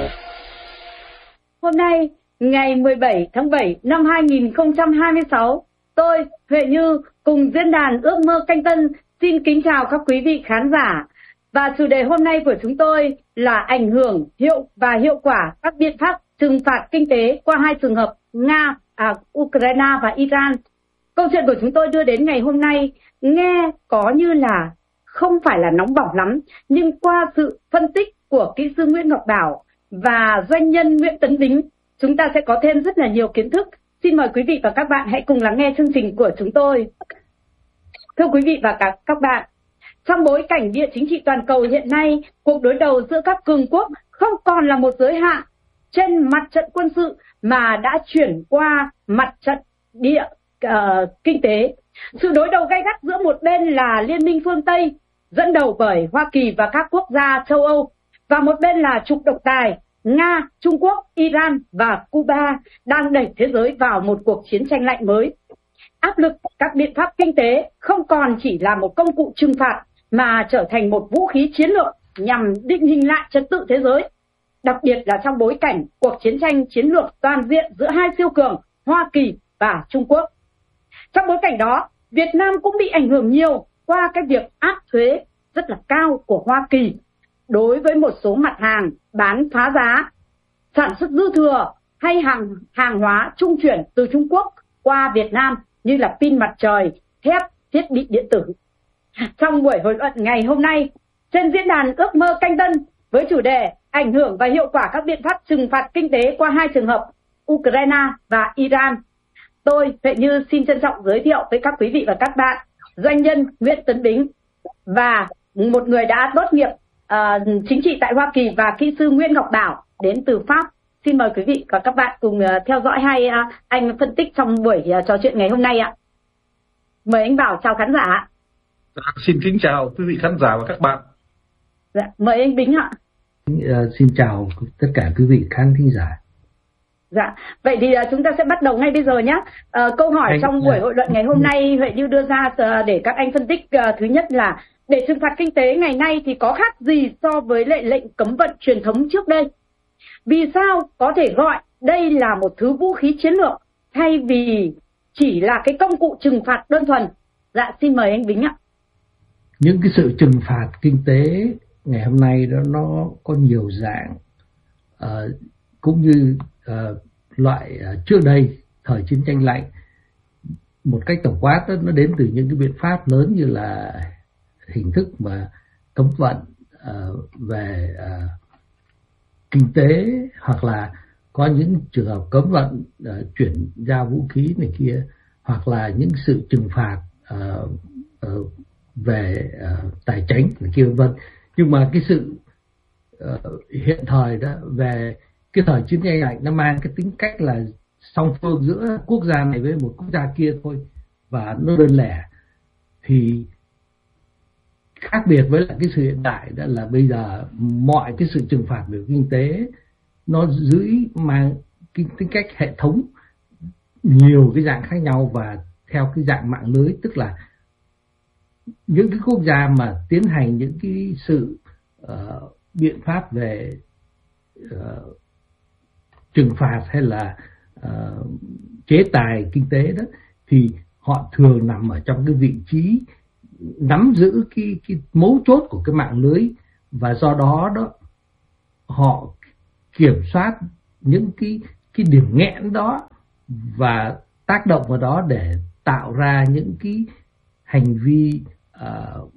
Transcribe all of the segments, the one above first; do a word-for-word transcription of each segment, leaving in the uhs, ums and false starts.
Hôm nay, ngày mười bảy tháng bảy năm hai nghìn không trăm hai mươi sáu, tôi, Huệ Như, cùng diễn đàn Ước Mơ Canh Tân xin kính chào các quý vị khán giả. Và chủ đề hôm nay của chúng tôi là ảnh hưởng, hiệu và hiệu quả các biện pháp trừng phạt kinh tế qua hai trường hợp Nga, à, Ukraine và Iran. Câu chuyện của chúng tôi đưa đến ngày hôm nay nghe có như là không phải là nóng bỏng lắm, nhưng qua sự phân tích của kỹ sư Nguyễn Ngọc Bảo và doanh nhân Nguyễn Tấn Bính, chúng ta sẽ có thêm rất là nhiều kiến thức. Xin mời quý vị và các bạn hãy cùng lắng nghe chương trình của chúng tôi. Thưa quý vị và các, các bạn, trong bối cảnh địa chính trị toàn cầu hiện nay, cuộc đối đầu giữa các cường quốc không còn là một giới hạn trên mặt trận quân sự mà đã chuyển qua mặt trận địa uh, kinh tế. Sự đối đầu gay gắt giữa một bên là Liên minh phương Tây dẫn đầu bởi Hoa Kỳ và các quốc gia châu Âu, và một bên là trục độc tài Nga, Trung Quốc, Iran và Cuba đang đẩy thế giới vào một cuộc chiến tranh lạnh mới. Áp lực các biện pháp kinh tế không còn chỉ là một công cụ trừng phạt mà trở thành một vũ khí chiến lược nhằm định hình lại trật tự thế giới, đặc biệt là trong bối cảnh cuộc chiến tranh chiến lược toàn diện giữa hai siêu cường Hoa Kỳ và Trung Quốc. Trong bối cảnh đó, Việt Nam cũng bị ảnh hưởng nhiều qua cái việc áp thuế rất là cao của Hoa Kỳ đối với một số mặt hàng bán phá giá, sản xuất dư thừa hay hàng hàng hóa trung chuyển từ Trung Quốc qua Việt Nam như là pin mặt trời, thép, thiết bị điện tử. Trong buổi hội luận ngày hôm nay, trên diễn đàn Ước Mơ Canh Tân với chủ đề ảnh hưởng và hiệu quả các biện pháp trừng phạt kinh tế qua hai trường hợp Ukraine và Iran, tôi, Huệ Như xin trân trọng giới thiệu với các quý vị và các bạn doanh nhân Nguyễn Tấn Bính và một người đã tốt nghiệp uh, chính trị tại Hoa Kỳ và kỹ sư Nguyễn Ngọc Bảo đến từ Pháp. Xin mời quý vị và các bạn cùng uh, theo dõi hai uh, anh phân tích trong buổi uh, trò chuyện ngày hôm nay ạ. Mời anh Bảo chào khán giả. Dạ, xin kính chào quý vị khán giả và các bạn. Dạ, mời anh Bính ạ. Uh, xin chào tất cả quý vị khán thính giả. Dạ, vậy thì uh, chúng ta sẽ bắt đầu ngay bây giờ nhé. Uh, câu hỏi anh, trong buổi uh, hội luận ngày hôm nay Huệ Như đưa ra uh, để các anh phân tích uh, thứ nhất là để trừng phạt kinh tế ngày nay thì có khác gì so với lệ lệnh cấm vận truyền thống trước đây? Vì sao có thể gọi đây là một thứ vũ khí chiến lược thay vì chỉ là cái công cụ trừng phạt đơn thuần? Dạ, xin mời anh Bính ạ. Những cái sự trừng phạt kinh tế ngày hôm nay đó nó có nhiều dạng, uh, cũng như uh, loại uh, trước đây thời chiến tranh lạnh. Một cách tổng quát đó, nó đến từ những cái biện pháp lớn như là hình thức mà cấm vận uh, về uh, kinh tế, hoặc là có những trường hợp cấm vận uh, chuyển giao vũ khí này kia, hoặc là những sự trừng phạt uh, uh, về uh, tài chính này kia vân vân. Nhưng mà cái sự uh, hiện thời đó về cái thời chiến tranh lạnh nó mang cái tính cách là song phương giữa quốc gia này với một quốc gia kia thôi, và nó đơn lẻ. Thì khác biệt với lại cái sự hiện đại đó là bây giờ mọi cái sự trừng phạt về kinh tế nó dưới mang cái tính cách hệ thống, nhiều cái dạng khác nhau và theo cái dạng mạng lưới, tức là những cái quốc gia mà tiến hành những cái sự uh, biện pháp về uh, trừng phạt hay là uh, chế tài kinh tế đó thì họ thường nằm ở trong cái vị trí nắm giữ cái, cái mấu chốt của cái mạng lưới, và do đó đó họ kiểm soát những cái cái điểm nghẽn đó và tác động vào đó để tạo ra những cái hành vi uh,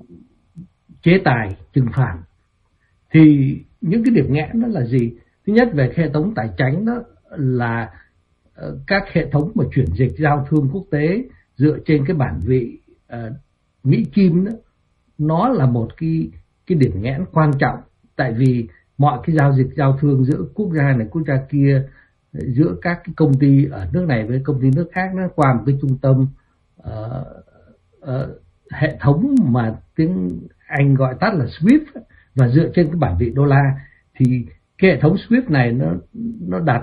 chế tài trừng phạt. Thì những cái điểm nghẽn đó là gì? Thứ nhất, về hệ thống tài chính đó là uh, các hệ thống mà chuyển dịch giao thương quốc tế dựa trên cái bản vị uh, Mỹ Kim đó, nó là một cái cái điểm nghẽn quan trọng, tại vì mọi cái giao dịch giao thương giữa quốc gia này quốc gia kia, giữa các cái công ty ở nước này với công ty nước khác, nó qua một cái trung tâm uh, uh, hệ thống mà tiếng Anh gọi tắt là SWIFT, và dựa trên cái bản vị đô la. Thì cái hệ thống SWIFT này nó nó đặt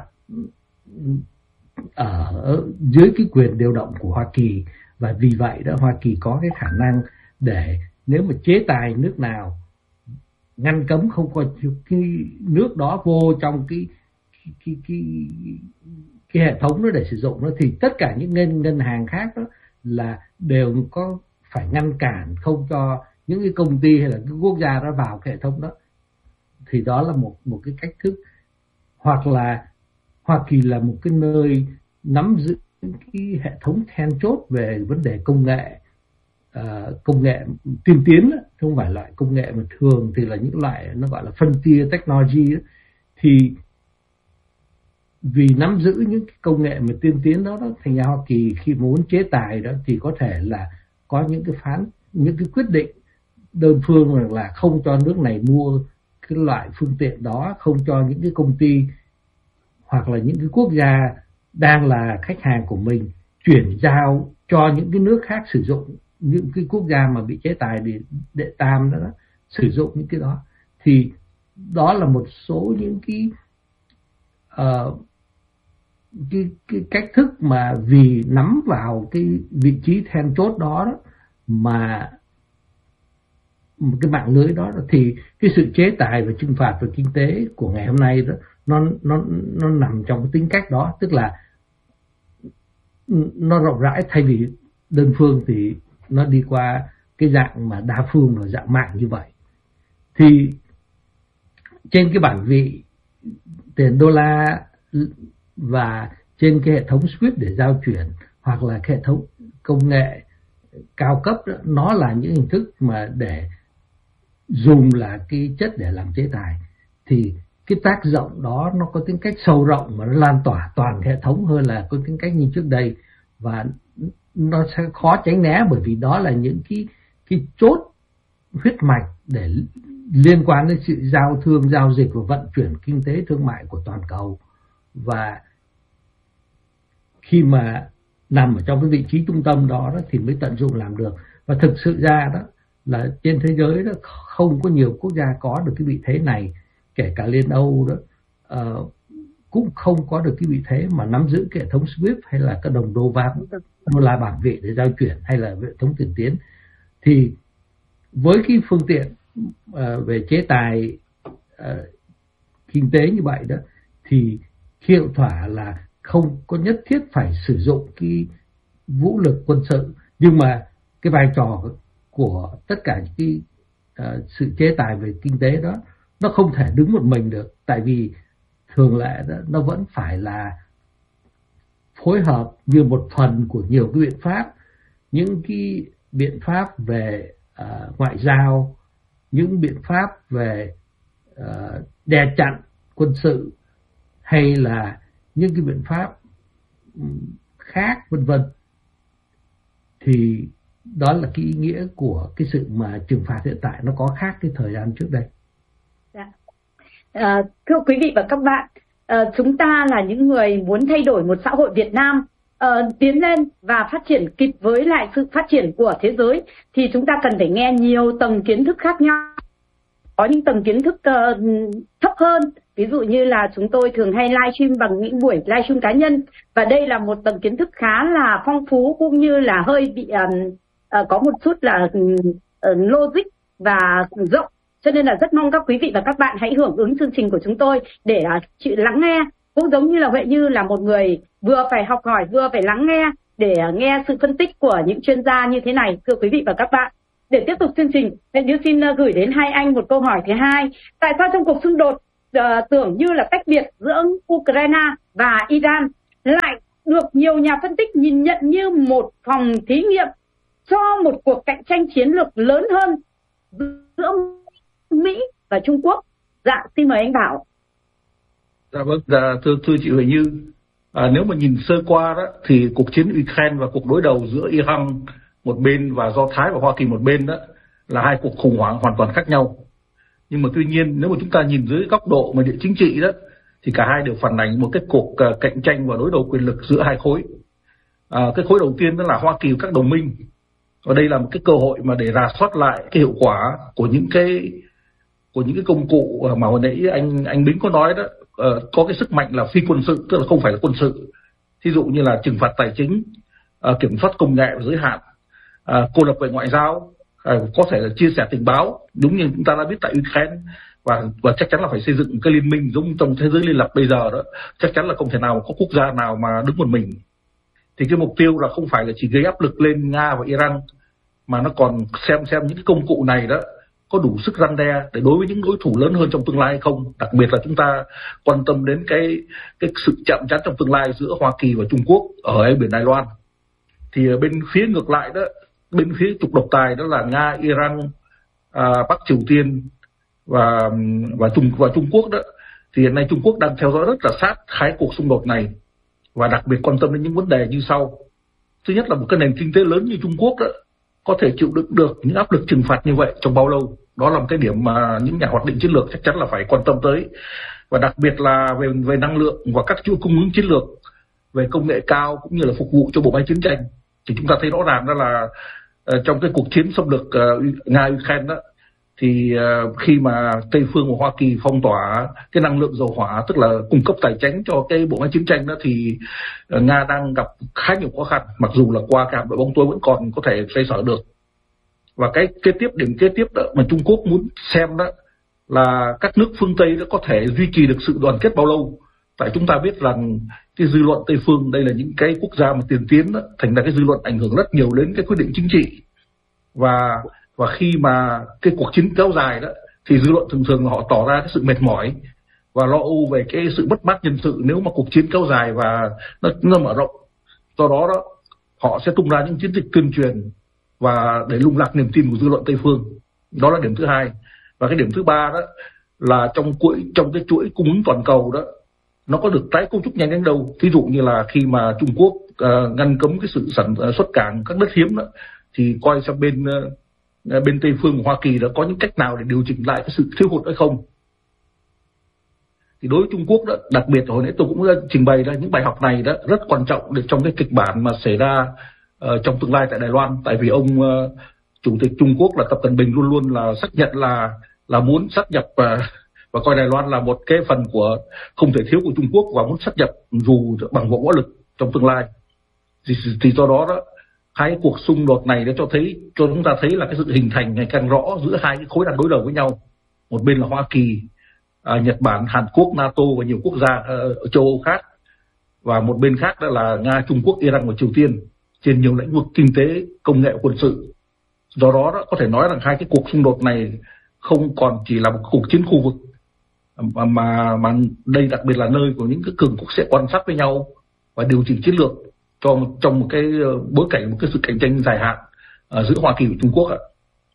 ở dưới cái quyền điều động của Hoa Kỳ, và vì vậy đó Hoa Kỳ có cái khả năng để nếu mà chế tài nước nào ngăn cấm không có cái nước đó vô trong cái cái cái cái, cái hệ thống đó để sử dụng nó, thì tất cả những ngân ngân hàng khác đó là đều có phải ngăn cản không cho những cái công ty hay là cái quốc gia đó vào cái hệ thống đó. Thì đó là một một cái cách thức. Hoặc là Hoa Kỳ là một cái nơi nắm giữ cái hệ thống then chốt về vấn đề công nghệ, uh, công nghệ tiên tiến đó, không phải loại công nghệ mà thường thì là những loại nó gọi là frontier technology đó. Thì vì nắm giữ những cái công nghệ mà tiên tiến đó, đó thành ra Hoa Kỳ khi muốn chế tài đó thì có thể là có những cái phán những cái quyết định đơn phương là không cho nước này mua cái loại phương tiện đó, không cho những cái công ty hoặc là những cái quốc gia đang là khách hàng của mình chuyển giao cho những cái nước khác sử dụng, những cái quốc gia mà bị chế tài để đệ tam đó, đó sử dụng những cái đó. Thì đó là một số những cái uh, cái, cái cách thức mà vì nắm vào cái vị trí then chốt đó, đó mà một cái mạng lưới đó, thì cái sự chế tài và trừng phạt về kinh tế của ngày hôm nay đó nó nó nó nằm trong cái tính cách đó, tức là nó rộng rãi thay vì đơn phương, thì nó đi qua cái dạng mà đa phương và dạng mạng như vậy. Thì trên cái bản vị tiền đô la và trên cái hệ thống SWIFT để giao chuyển hoặc là cái hệ thống công nghệ cao cấp đó, nó là những hình thức mà để dùng là cái chất để làm chế tài. Thì cái tác động đó nó có tính cách sâu rộng mà nó lan tỏa toàn hệ thống hơn là có tính cách như trước đây, và nó sẽ khó tránh né, bởi vì đó là những cái cái chốt huyết mạch để liên quan đến sự giao thương, giao dịch và vận chuyển kinh tế thương mại của toàn cầu. Và khi mà nằm ở trong cái vị trí trung tâm đó, đó thì mới tận dụng làm được. Và thực sự ra đó là trên thế giới đó không có nhiều quốc gia có được cái vị thế này, kể cả Liên Âu đó uh, cũng không có được cái vị thế mà nắm giữ cái hệ thống SWIFT hay là cái đồng đô ván, đô la bản vị để giao chuyển hay là hệ thống tiền tiến. Thì với cái phương tiện uh, về chế tài uh, kinh tế như vậy đó, thì hiệu quả là không có nhất thiết phải sử dụng cái vũ lực quân sự, nhưng mà cái vai trò của tất cả những cái uh, sự chế tài về kinh tế đó nó không thể đứng một mình được, tại vì thường lệ đó, nó vẫn phải là phối hợp như một phần của nhiều cái biện pháp, những cái biện pháp về uh, ngoại giao, những biện pháp về uh, đè chặn quân sự, hay là những cái biện pháp khác vân vân. Thì đó là cái ý nghĩa của cái sự mà trừng phạt hiện tại, nó có khác cái thời gian trước đây. Dạ. À, thưa quý vị và các bạn, à, chúng ta là những người muốn thay đổi một xã hội Việt Nam à, tiến lên và phát triển kịp với lại sự phát triển của thế giới, thì chúng ta cần phải nghe nhiều tầng kiến thức khác nhau. Có những tầng kiến thức uh, thấp hơn, ví dụ như là chúng tôi thường hay livestream bằng những buổi livestream cá nhân, và đây là một tầng kiến thức khá là phong phú cũng như là hơi bị um, uh, có một chút là uh, logic và rộng, cho nên là rất mong các quý vị và các bạn hãy hưởng ứng chương trình của chúng tôi để uh, chịu lắng nghe, cũng giống như là Huệ Như là một người vừa phải học hỏi vừa phải lắng nghe để uh, nghe sự phân tích của những chuyên gia như thế này, thưa quý vị và các bạn. Để tiếp tục chương trình, Huệ Như xin gửi đến hai anh một câu hỏi thứ hai. Tại sao trong cuộc xung đột uh, tưởng như là tách biệt giữa Ukraine và Iran lại được nhiều nhà phân tích nhìn nhận như một phòng thí nghiệm cho một cuộc cạnh tranh chiến lược lớn hơn giữa Mỹ và Trung Quốc? Dạ, xin mời anh Bảo. Dạ vâng, dạ, thưa, thưa chị Huệ Như, à, nếu mà nhìn sơ qua đó thì cuộc chiến Ukraine và cuộc đối đầu giữa Iran một bên và Do Thái và Hoa Kỳ một bên đó là hai cuộc khủng hoảng hoàn toàn khác nhau. Nhưng mà tuy nhiên nếu mà chúng ta nhìn dưới góc độ mà địa chính trị đó thì cả hai đều phản ánh một cái cuộc uh, cạnh tranh và đối đầu quyền lực giữa hai khối. À, cái khối đầu tiên đó là Hoa Kỳ và các đồng minh. Và đây là một cái cơ hội mà để rà soát lại cái hiệu quả của những cái của những cái công cụ mà hồi nãy anh anh Bính có nói đó, uh, có cái sức mạnh là phi quân sự, tức là không phải là quân sự. Thí dụ như là trừng phạt tài chính, uh, kiểm soát công nghệ và giới hạn, uh, cô lập về ngoại giao, có thể là chia sẻ tình báo, đúng như chúng ta đã biết tại Ukraine, và và chắc chắn là phải xây dựng một cái liên minh giống trong thế giới liên lập bây giờ đó. Chắc chắn là không thể nào có quốc gia nào mà đứng một mình. Thì cái mục tiêu là không phải là chỉ gây áp lực lên Nga và Iran, mà nó còn xem xem những cái công cụ này đó có đủ sức răn đe để đối với những đối thủ lớn hơn trong tương lai hay không. Đặc biệt là chúng ta quan tâm đến cái cái sự chạm trán trong tương lai giữa Hoa Kỳ và Trung Quốc ở eo biển Đài Loan. Thì bên phía ngược lại đó, bên phía trục độc tài đó là Nga, Iran, à, Bắc Triều Tiên và và Trung và Trung Quốc đó, thì hiện nay Trung Quốc đang theo dõi rất là sát hai cuộc xung đột này, và đặc biệt quan tâm đến những vấn đề như sau. Thứ nhất là một cái nền kinh tế lớn như Trung Quốc đó có thể chịu đựng được những áp lực trừng phạt như vậy trong bao lâu. Đó là một cái điểm mà những nhà hoạch định chiến lược chắc chắn là phải quan tâm tới. Và đặc biệt là về về năng lượng và các chuỗi cung ứng chiến lược, về công nghệ cao cũng như là phục vụ cho bộ máy chiến tranh. Thì chúng ta thấy rõ ràng đó là uh, trong cái cuộc chiến xâm lược uh, Nga Ukraine đó, thì uh, khi mà Tây phương và Hoa Kỳ phong tỏa cái năng lượng dầu hỏa, tức là cung cấp tài chính cho cái bộ máy chiến tranh đó, thì uh, Nga đang gặp khá nhiều khó khăn, mặc dù là qua cả đội bóng tối vẫn còn có thể xoay sở được. Và cái kế tiếp, điểm kế tiếp đó mà Trung Quốc muốn xem đó là các nước phương Tây đã có thể duy trì được sự đoàn kết bao lâu. Tại chúng ta biết rằng cái dư luận Tây phương đây là những cái quốc gia mà tiền tiến đó, thành ra cái dư luận ảnh hưởng rất nhiều đến cái quyết định chính trị. Và và khi mà cái cuộc chiến kéo dài đó thì dư luận thường thường họ tỏ ra cái sự mệt mỏi và lo âu về cái sự mất mát nhân sự nếu mà cuộc chiến kéo dài và nó, nó mở rộng. Do đó đó họ sẽ tung ra những chiến dịch tuyên truyền và để lung lạc niềm tin của dư luận Tây phương. Đó là điểm thứ hai. Và cái điểm thứ ba đó là trong chuỗi trong cái chuỗi cung ứng toàn cầu đó, nó có được tái cấu trúc nhanh đến đâu. Ví dụ như là khi mà Trung Quốc uh, ngăn cấm cái sự sản xuất cảng các đất hiếm đó, thì coi xem bên uh, bên Tây phương của Hoa Kỳ đã có những cách nào để điều chỉnh lại cái sự thiếu hụt hay không. Thì đối với Trung Quốc đó, đặc biệt hồi nãy tôi cũng đã trình bày ra những bài học này đó rất quan trọng để trong cái kịch bản mà xảy ra uh, trong tương lai tại Đài Loan. Tại vì ông uh, chủ tịch Trung Quốc là Tập Cận Bình luôn luôn là xác nhận là là muốn sát nhập uh, và coi Đài Loan là một cái phần của không thể thiếu của Trung Quốc, và muốn sát nhập dù bằng võ lực trong tương lai. Thì, thì do đó đó hai cuộc xung đột này đã cho thấy cho chúng ta thấy là cái sự hình thành ngày càng rõ giữa hai cái khối đang đối đầu với nhau. Một bên là Hoa Kỳ, à, Nhật Bản, Hàn Quốc, NATO và nhiều quốc gia ở châu Âu khác, và một bên khác đó là Nga, Trung Quốc, Iran và Triều Tiên trên nhiều lĩnh vực kinh tế, công nghệ, quân sự. Do đó đó có thể nói rằng hai cái cuộc xung đột này không còn chỉ là một cuộc chiến khu vực, mà mà, mà đây đặc biệt là nơi của những cái cường quốc sẽ quan sát với nhau và điều chỉnh chiến lược cho trong một cái bối cảnh một cái sự cạnh tranh dài hạn uh, giữa Hoa Kỳ và Trung Quốc ạ.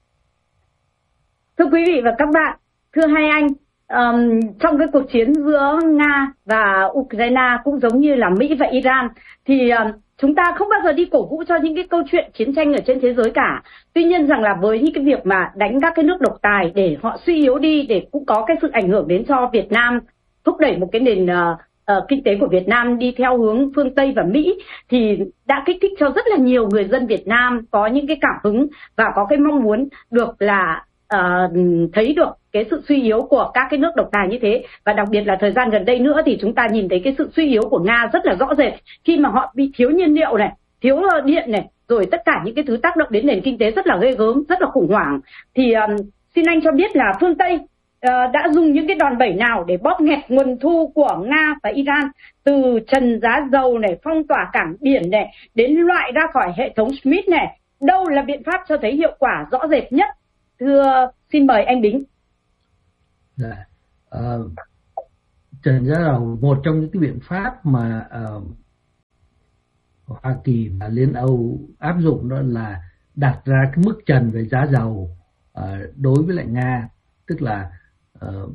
Thưa quý vị và các bạn, thưa hai anh, um, trong cái cuộc chiến giữa Nga và Ukraine cũng giống như là Mỹ và Iran, thì um, chúng ta không bao giờ đi cổ vũ cho những cái câu chuyện chiến tranh ở trên thế giới cả. Tuy nhiên rằng là với những cái việc mà đánh các cái nước độc tài để họ suy yếu đi, để cũng có cái sự ảnh hưởng đến cho Việt Nam, thúc đẩy một cái nền uh, uh, kinh tế của Việt Nam đi theo hướng phương Tây và Mỹ, thì đã kích thích cho rất là nhiều người dân Việt Nam có những cái cảm hứng và có cái mong muốn được là uh, thấy được cái sự suy yếu của các cái nước độc tài như thế. Và đặc biệt là thời gian gần đây nữa thì chúng ta nhìn thấy cái sự suy yếu của Nga rất là rõ rệt, khi mà họ bị thiếu nhiên liệu này, thiếu điện này, rồi tất cả những cái thứ tác động đến nền kinh tế rất là ghê gớm, rất là khủng hoảng. Thì um, xin anh cho biết là phương Tây uh, đã dùng những cái đòn bẩy nào để bóp nghẹt nguồn thu của Nga và Iran, từ trần giá dầu này, phong tỏa cảng biển này, đến loại ra khỏi hệ thống Smith này. Đâu là biện pháp cho thấy hiệu quả rõ rệt nhất? Thưa, xin mời anh Bính. Dạ. Uh, trần giá dầu, một trong những cái biện pháp mà uh, Hoa Kỳ và Liên Âu áp dụng đó là đặt ra cái mức trần về giá dầu uh, đối với lại Nga, tức là uh,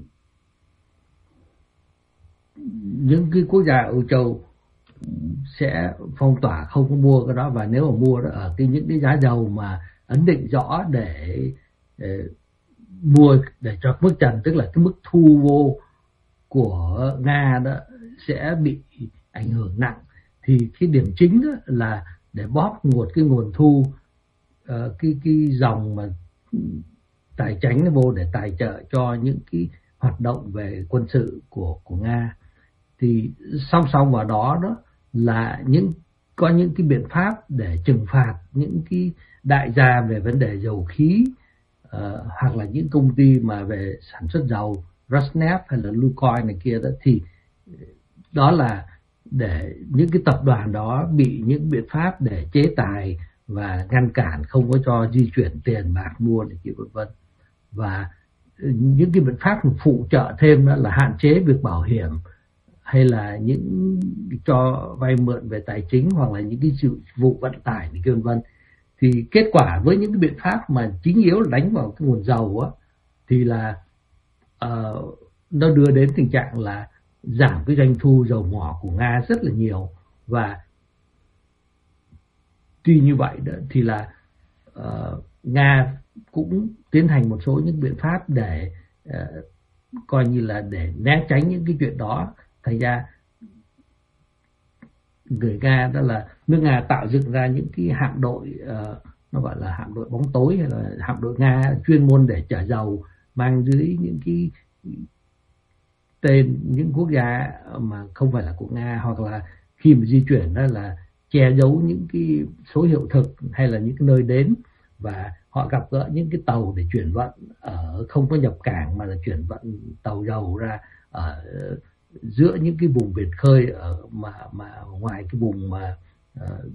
những cái quốc gia Âu Châu sẽ phong tỏa không có mua cái đó, và nếu mà mua đó ở cái những cái giá dầu mà ấn định rõ để, để mua để cho mức trần, tức là cái mức thu vô của Nga đó sẽ bị ảnh hưởng nặng. Thì cái điểm chính đó là để bóp một cái nguồn thu, uh, cái cái dòng mà tài chính nó vô để tài trợ cho những cái hoạt động về quân sự của của Nga. Thì song song vào đó đó là những có những cái biện pháp để trừng phạt những cái đại gia về vấn đề dầu khí, uh, hoặc là những công ty mà về sản xuất dầu, Rosneft hay là Lukoil này kia đó, thì đó là để những cái tập đoàn đó bị những biện pháp để chế tài và ngăn cản không có cho di chuyển tiền bạc mua này kia vân vân. Và những cái biện pháp phụ trợ thêm đó là hạn chế việc bảo hiểm hay là những cho vay mượn về tài chính hoặc là những cái dịch vụ vận tải này kia vân vân. Thì kết quả với những cái biện pháp mà chính yếu là đánh vào cái nguồn dầu á, thì là uh, nó đưa đến tình trạng là giảm cái doanh thu dầu mỏ của Nga rất là nhiều. Và tuy như vậy đó, thì là uh, Nga cũng tiến hành một số những biện pháp để uh, coi như là để né tránh những cái chuyện đó. Thành ra người Nga đó là nước Nga tạo dựng ra những cái hạm đội, uh, nó gọi là hạm đội bóng tối hay là hạm đội Nga chuyên môn để chở dầu, mang dưới những cái tên những quốc gia mà không phải là của Nga, hoặc là khi mà di chuyển đó là che giấu những cái số hiệu thực hay là những cái nơi đến, và họ gặp gỡ những cái tàu để chuyển vận ở không có nhập cảng mà là chuyển vận tàu dầu ra ở giữa những cái vùng biển khơi ở mà mà ngoài cái vùng mà uh,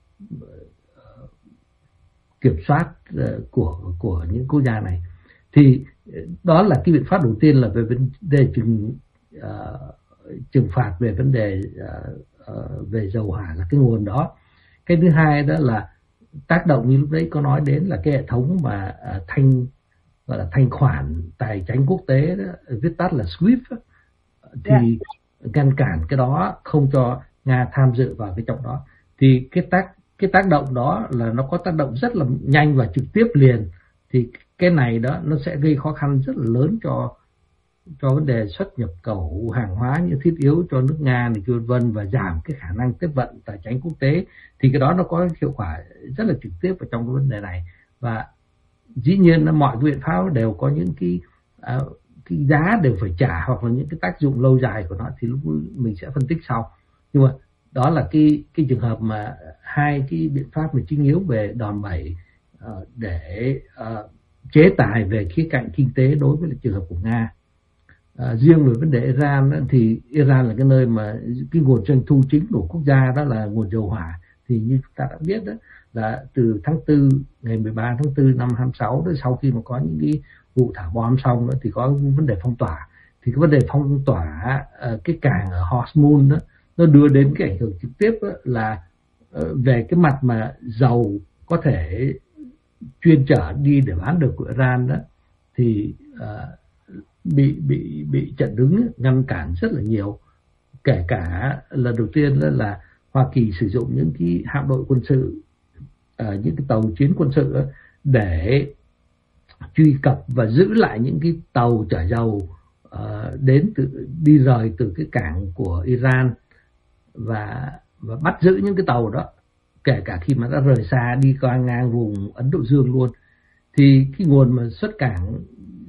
kiểm soát uh, của của những quốc gia này. Thì đó là cái biện pháp đầu tiên là về vấn đề trừng uh, trừng phạt về vấn đề uh, uh, về dầu hỏa là cái nguồn đó. Cái thứ hai đó là tác động như lúc đấy có nói đến là cái hệ thống mà uh, thanh gọi là thanh khoản tài chính quốc tế đó, viết tắt là SWIFT, thì yeah. ngăn cản cái đó, không cho Nga tham dự vào cái trong đó. Thì cái tác cái tác động đó là nó có tác động rất là nhanh và trực tiếp liền. Thì cái này đó nó sẽ gây khó khăn rất là lớn cho cho vấn đề xuất nhập khẩu hàng hóa như thiết yếu cho nước Nga này vân vân, và giảm cái khả năng tiếp vận tài chính quốc tế. Thì cái đó nó có hiệu quả rất là trực tiếp vào trong cái vấn đề này. Và dĩ nhiên là mọi cái biện pháp đều có những cái uh, cái giá đều phải trả hoặc là những cái tác dụng lâu dài của nó, thì lúc mình sẽ phân tích sau. Nhưng mà đó là cái cái trường hợp mà hai cái biện pháp mà chính yếu về đòn bẩy uh, để uh, chế tài về khía cạnh kinh tế đối với trường hợp của Nga. À, riêng về vấn đề Iran đó, thì Iran là cái nơi mà cái nguồn doanh thu chính của quốc gia đó là nguồn dầu hỏa. Thì như chúng ta đã biết đó, là từ tháng tư, ngày mười ba tháng tư năm hai mươi sáu đó, sau khi mà có những cái vụ thả bom xong đó, thì có vấn đề phong tỏa. Thì cái vấn đề phong tỏa uh, cái cảng ở Hormuz đó, nó đưa đến cái ảnh hưởng trực tiếp đó, là uh, về cái mặt mà dầu có thể chuyên chở đi để bán được của Iran đó, thì uh, bị bị bị chặn đứng, ngăn cản rất là nhiều. Kể cả lần đầu tiên đó là Hoa Kỳ sử dụng những cái hạm đội quân sự, uh, những cái tàu chiến quân sự đó, để truy cập và giữ lại những cái tàu chở dầu uh, đến từ đi rời từ cái cảng của Iran, và và bắt giữ những cái tàu đó, kể cả khi mà đã rời xa đi qua ngang vùng Ấn Độ Dương luôn. Thì cái nguồn mà xuất cảng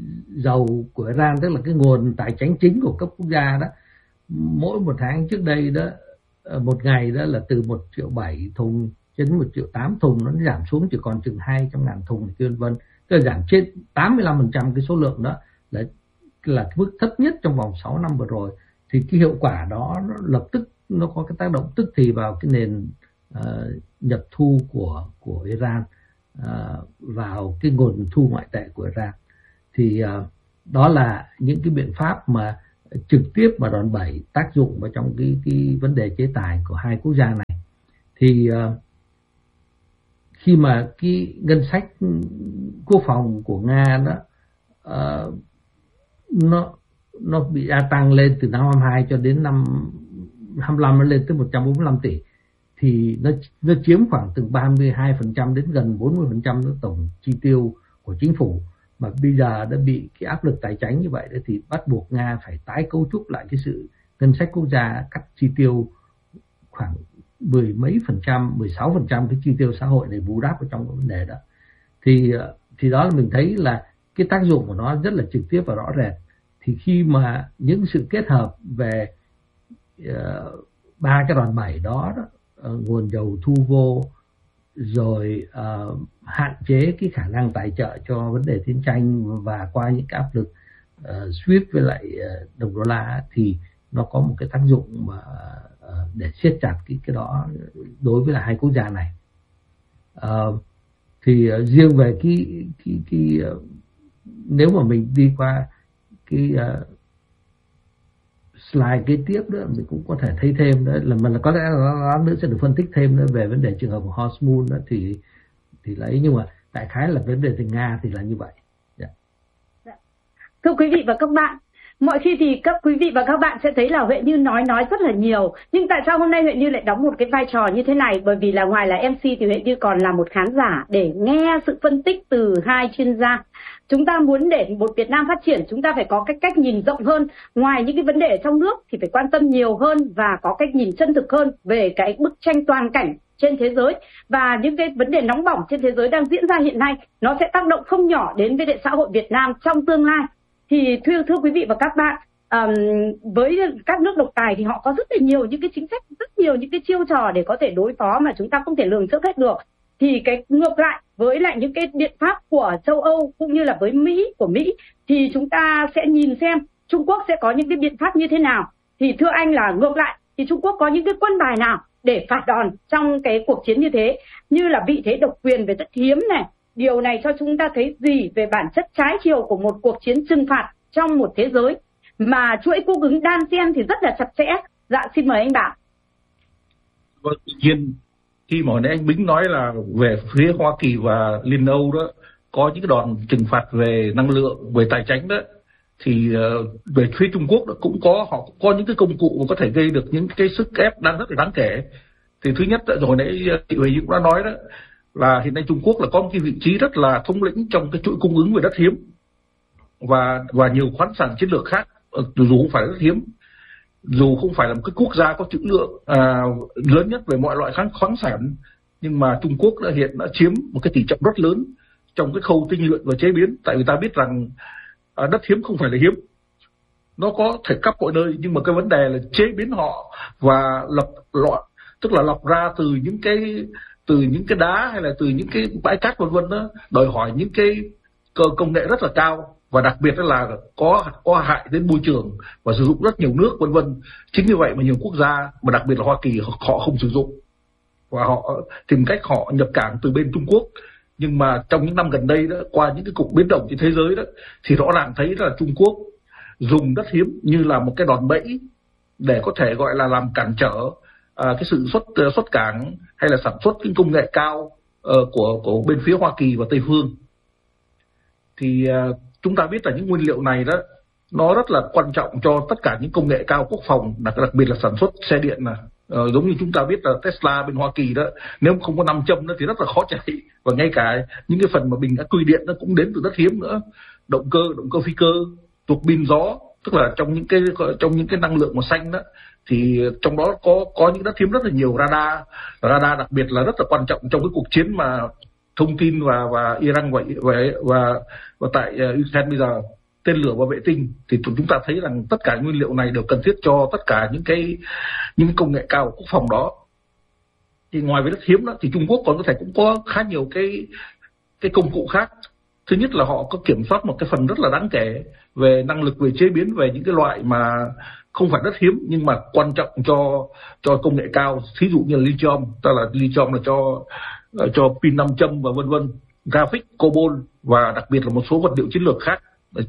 dầu của Iran, tức là cái nguồn tài chính chính của các quốc gia đó, mỗi một tháng trước đây đó, một ngày đó là từ một triệu bảy thùng đến một triệu tám thùng, nó giảm xuống chỉ còn chừng hai trăm ngàn thùng vân vân, tức là giảm trên tám mươi lăm phần trăm cái số lượng đó, là là cái mức thấp nhất trong vòng sáu năm vừa rồi. Thì cái hiệu quả đó nó lập tức nó có cái tác động tức thì vào cái nền uh, nhập thu của của Iran, uh, vào cái nguồn thu ngoại tệ của Iran. Thì uh, đó là những cái biện pháp mà trực tiếp mà đòn bẩy tác dụng vào trong cái cái vấn đề chế tài của hai quốc gia này. Thì uh, khi mà cái ngân sách quốc phòng của Nga đó uh, nó nó bị gia tăng lên từ năm hai mươi hai cho đến năm hai mươi lăm, nó lên tới một trăm bốn mươi lăm tỷ, thì nó nó chiếm khoảng từ ba mươi hai phần trăm đến gần bốn mươi phần trăm tổng chi tiêu của chính phủ. Mà bây giờ đã bị cái áp lực tài chính như vậy đó, thì bắt buộc Nga phải tái cấu trúc lại cái sự ngân sách quốc gia, cắt chi tiêu khoảng mười mấy phần trăm, mười sáu phần trăm cái chi tiêu xã hội để bù đắp ở trong cái vấn đề đó. Thì thì đó là mình thấy là cái tác dụng của nó rất là trực tiếp và rõ rệt. Thì khi mà những sự kết hợp về ba uh, cái đòn bẩy đó, đó uh, nguồn dầu thu vô, rồi uh, hạn chế cái khả năng tài trợ cho vấn đề chiến tranh, và qua những cái áp lực uh, SWIFT với lại uh, đồng đô la thì nó có một cái tác dụng mà uh, để siết chặt cái cái đó đối với là hai quốc gia này. Uh, thì uh, riêng về cái cái cái uh, nếu mà mình đi qua cái uh, slide kế tiếp nữa, mình cũng có thể thấy thêm đó là mình có lẽ là nữa sẽ được phân tích thêm nữa về vấn đề trường hợp của Horstmoon đó, thì thì lấy, nhưng mà đại khái là vấn đề từ Nga thì là như vậy. Yeah. Dạ. Thưa quý vị và các bạn, mọi khi thì các quý vị và các bạn sẽ thấy là Huệ Như nói nói rất là nhiều, nhưng tại sao hôm nay Huệ Như lại đóng một cái vai trò như thế này? Bởi vì là ngoài là em xê thì Huệ Như còn là một khán giả để nghe sự phân tích từ hai chuyên gia. Chúng ta muốn để một Việt Nam phát triển, chúng ta phải có cái cách nhìn rộng hơn. Ngoài những cái vấn đề ở trong nước thì phải quan tâm nhiều hơn và có cách nhìn chân thực hơn về cái bức tranh toàn cảnh trên thế giới. Và những cái vấn đề nóng bỏng trên thế giới đang diễn ra hiện nay, nó sẽ tác động không nhỏ đến với xã hội Việt Nam trong tương lai. Thì thưa, thưa quý vị và các bạn, um, với các nước độc tài thì họ có rất là nhiều những cái chính sách, rất nhiều những cái chiêu trò để có thể đối phó mà chúng ta không thể lường trước hết được. Thì cái ngược lại với lại những cái biện pháp của châu Âu cũng như là với Mỹ, của Mỹ, thì chúng ta sẽ nhìn xem Trung Quốc sẽ có những cái biện pháp như thế nào. Thì thưa anh là ngược lại, thì Trung Quốc có những cái quân bài nào để phạt đòn trong cái cuộc chiến như thế, như là vị thế độc quyền về đất hiếm này. Điều này cho chúng ta thấy gì về bản chất trái chiều của một cuộc chiến trừng phạt trong một thế giới mà chuỗi cung ứng đan xen thì rất là chặt chẽ. Dạ, xin mời anh Bảo. Vâng, tự nhiên khi mà nãy anh Bính nói là về phía Hoa Kỳ và Liên Âu đó có những cái đòn trừng phạt về năng lượng, về tài chính đó, thì uh, về phía Trung Quốc đó cũng có, họ cũng có những cái công cụ mà có thể gây được những cái sức ép đang rất là đáng kể. Thì thứ nhất, rồi nãy chị Huệ cũng đã nói đó, là hiện nay Trung Quốc là có một cái vị trí rất là thống lĩnh trong cái chuỗi cung ứng về đất hiếm và và nhiều khoáng sản chiến lược khác, dù không phải là đất hiếm, dù không phải là một cái quốc gia có trữ lượng à, lớn nhất về mọi loại khoáng khoáng sản, nhưng mà Trung Quốc đã hiện đã chiếm một cái tỷ trọng rất lớn trong cái khâu tinh luyện và chế biến. Tại vì ta biết rằng à, đất hiếm không phải là hiếm, nó có thể khắp mọi nơi, nhưng mà cái vấn đề là chế biến họ và lập loại, tức là lọc ra từ những cái từ những cái đá hay là từ những cái bãi cát vân vân đó, đòi hỏi những cái công nghệ rất là cao, và đặc biệt là có có hại đến môi trường và sử dụng rất nhiều nước vân vân. Chính vì vậy mà nhiều quốc gia, mà đặc biệt là Hoa Kỳ, họ không sử dụng và họ tìm cách họ nhập cảng từ bên Trung Quốc. Nhưng mà trong những năm gần đây đó, qua những cái cuộc biến động trên thế giới đó, thì rõ ràng thấy là Trung Quốc dùng đất hiếm như là một cái đòn bẩy để có thể gọi là làm cản trở à, cái sự xuất xuất cảng hay là sản xuất những công nghệ cao uh, của của bên phía Hoa Kỳ và Tây phương. Thì uh, chúng ta biết là những nguyên liệu này đó nó rất là quan trọng cho tất cả những công nghệ cao quốc phòng, đặc đặc biệt là sản xuất xe điện này. Ờ, giống như chúng ta biết là Tesla bên Hoa Kỳ đó, nếu không có nam châm đó thì rất là khó chạy, và ngay cả những cái phần mà bình ắc quy điện nó cũng đến từ đất hiếm nữa, động cơ động cơ phi cơ, tuộc pin gió, tức là trong những cái trong những cái năng lượng màu xanh đó, thì trong đó có có những đất hiếm rất là nhiều. Radar radar đặc biệt là rất là quan trọng trong cái cuộc chiến mà thông tin và và Iran và và và, và tại uh, Ukraine bây giờ, tên lửa và vệ tinh, thì chúng ta thấy rằng tất cả nguyên liệu này đều cần thiết cho tất cả những cái những công nghệ cao quốc phòng đó. Thì ngoài với đất hiếm đó, thì Trung Quốc còn có thể cũng có khá nhiều cái cái công cụ khác. Thứ nhất là họ có kiểm soát một cái phần rất là đáng kể về năng lực, về chế biến, về những cái loại mà không phải đất hiếm nhưng mà quan trọng cho cho công nghệ cao, thí dụ như là lithium, tức là lithium là cho cho pin nam châm và vân vân, graphic, cobalt và đặc biệt là một số vật liệu chiến lược khác.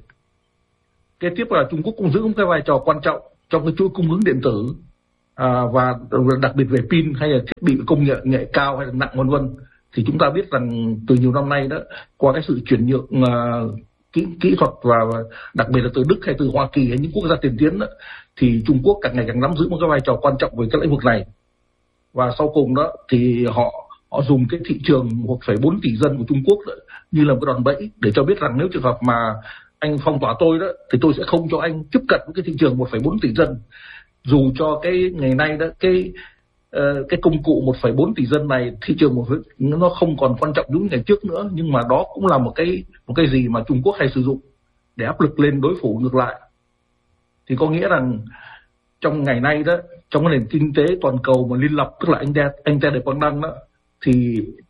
Kế tiếp là Trung Quốc cũng giữ một cái vai trò quan trọng trong cái chuỗi cung ứng điện tử à, và đặc biệt về pin hay là thiết bị công nghệ nghệ cao hay là nặng vân vân. Thì chúng ta biết rằng từ nhiều năm nay đó, qua cái sự chuyển nhượng uh, kỹ kỹ thuật và đặc biệt là từ Đức hay từ Hoa Kỳ hay những quốc gia tiên tiến đó, thì Trung Quốc càng ngày càng nắm giữ một cái vai trò quan trọng về cái lĩnh vực này. Và sau cùng đó thì họ họ dùng cái thị trường một phẩy bốn tỷ dân của Trung Quốc đó, như là một cái đòn bẩy để cho biết rằng nếu trường hợp mà anh phong tỏa tôi đó thì tôi sẽ không cho anh tiếp cận với cái thị trường một phẩy bốn tỷ dân. Dù cho cái ngày nay đó cái uh, cái công cụ một phẩy bốn tỷ dân này, thị trường một nó không còn quan trọng giống ngày trước nữa, nhưng mà đó cũng là một cái một cái gì mà Trung Quốc hay sử dụng để áp lực lên đối thủ ngược lại. Thì có nghĩa rằng trong ngày nay đó, trong cái nền kinh tế toàn cầu mà liên lập, tức là anh anh Ted Quang Đăng đó, thì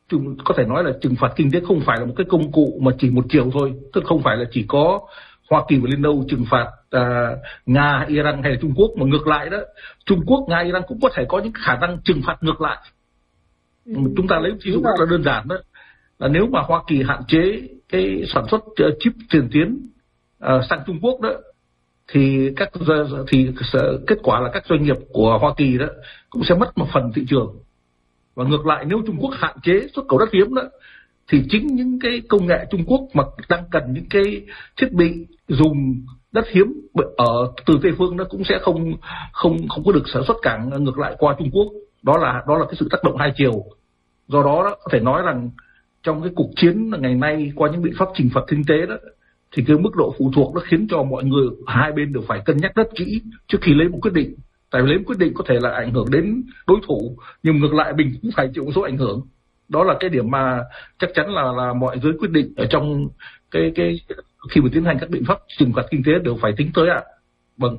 chúng có thể nói là trừng phạt kinh tế không phải là một cái công cụ mà chỉ một chiều thôi, tức không phải là chỉ có Hoa Kỳ và Liên Âu trừng phạt uh, Nga, Iran hay là Trung Quốc, mà ngược lại đó, Trung Quốc, Nga, Iran cũng có thể có những khả năng trừng phạt ngược lại. Ừ. Chúng ta lấy ví dụ rất là đơn giản đó, là nếu mà Hoa Kỳ hạn chế cái sản xuất uh, chip tiền tiến uh, sang Trung Quốc đó, thì các thì kết quả là các doanh nghiệp của Hoa Kỳ đó cũng sẽ mất một phần thị trường. Và ngược lại, nếu Trung Quốc hạn chế xuất khẩu đất hiếm đó, thì chính những cái công nghệ Trung Quốc mà đang cần những cái thiết bị dùng đất hiếm ở từ Tây phương nó cũng sẽ không không không có được sản xuất cảng ngược lại qua Trung Quốc. Đó là đó là cái sự tác động hai chiều. Do đó, đó có thể nói rằng trong cái cuộc chiến ngày nay qua những biện pháp trừng phạt kinh tế đó, thì cái mức độ phụ thuộc nó khiến cho mọi người hai bên đều phải cân nhắc rất kỹ trước khi lấy một quyết định. Tại vì lấy một quyết định có thể là ảnh hưởng đến đối thủ, nhưng ngược lại mình cũng phải chịu một số ảnh hưởng. Đó là cái điểm mà chắc chắn là là mọi giới quyết định ở trong cái cái khi mà tiến hành các biện pháp trừng phạt kinh tế đều phải tính tới ạ. À. Vâng.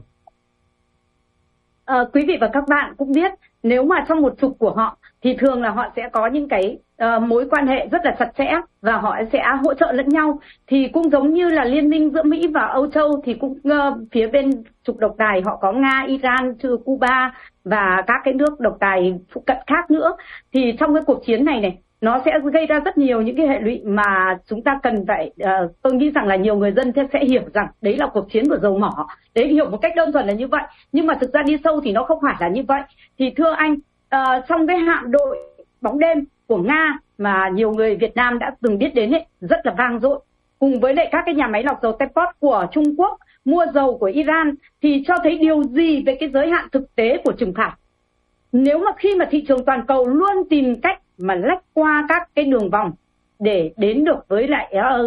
À, quý vị và các bạn cũng biết, nếu mà trong một trục của họ thì thường là họ sẽ có những cái uh, mối quan hệ rất là chặt chẽ và họ sẽ hỗ trợ lẫn nhau. Thì cũng giống như là liên minh giữa Mỹ và Âu Châu thì cũng uh, phía bên trục độc tài họ có Nga, Iran, Cuba và các cái nước độc tài phụ cận khác nữa. Thì trong cái cuộc chiến này này, nó sẽ gây ra rất nhiều những cái hệ lụy mà chúng ta cần phải, uh, tôi nghĩ rằng là nhiều người dân sẽ hiểu rằng đấy là cuộc chiến của dầu mỏ. Đấy, hiểu một cách đơn thuần là như vậy. Nhưng mà thực ra đi sâu thì nó không phải là như vậy. Thì thưa anh, uh, trong cái hạm đội bóng đêm của Nga mà nhiều người Việt Nam đã từng biết đến ấy, rất là vang dội, cùng với lại các cái nhà máy lọc dầu Teapot của Trung Quốc mua dầu của Iran, thì cho thấy điều gì về cái giới hạn thực tế của trừng phạt? Nếu mà khi mà thị trường toàn cầu luôn tìm cách mà lách qua các cái đường vòng để đến được với lại uh,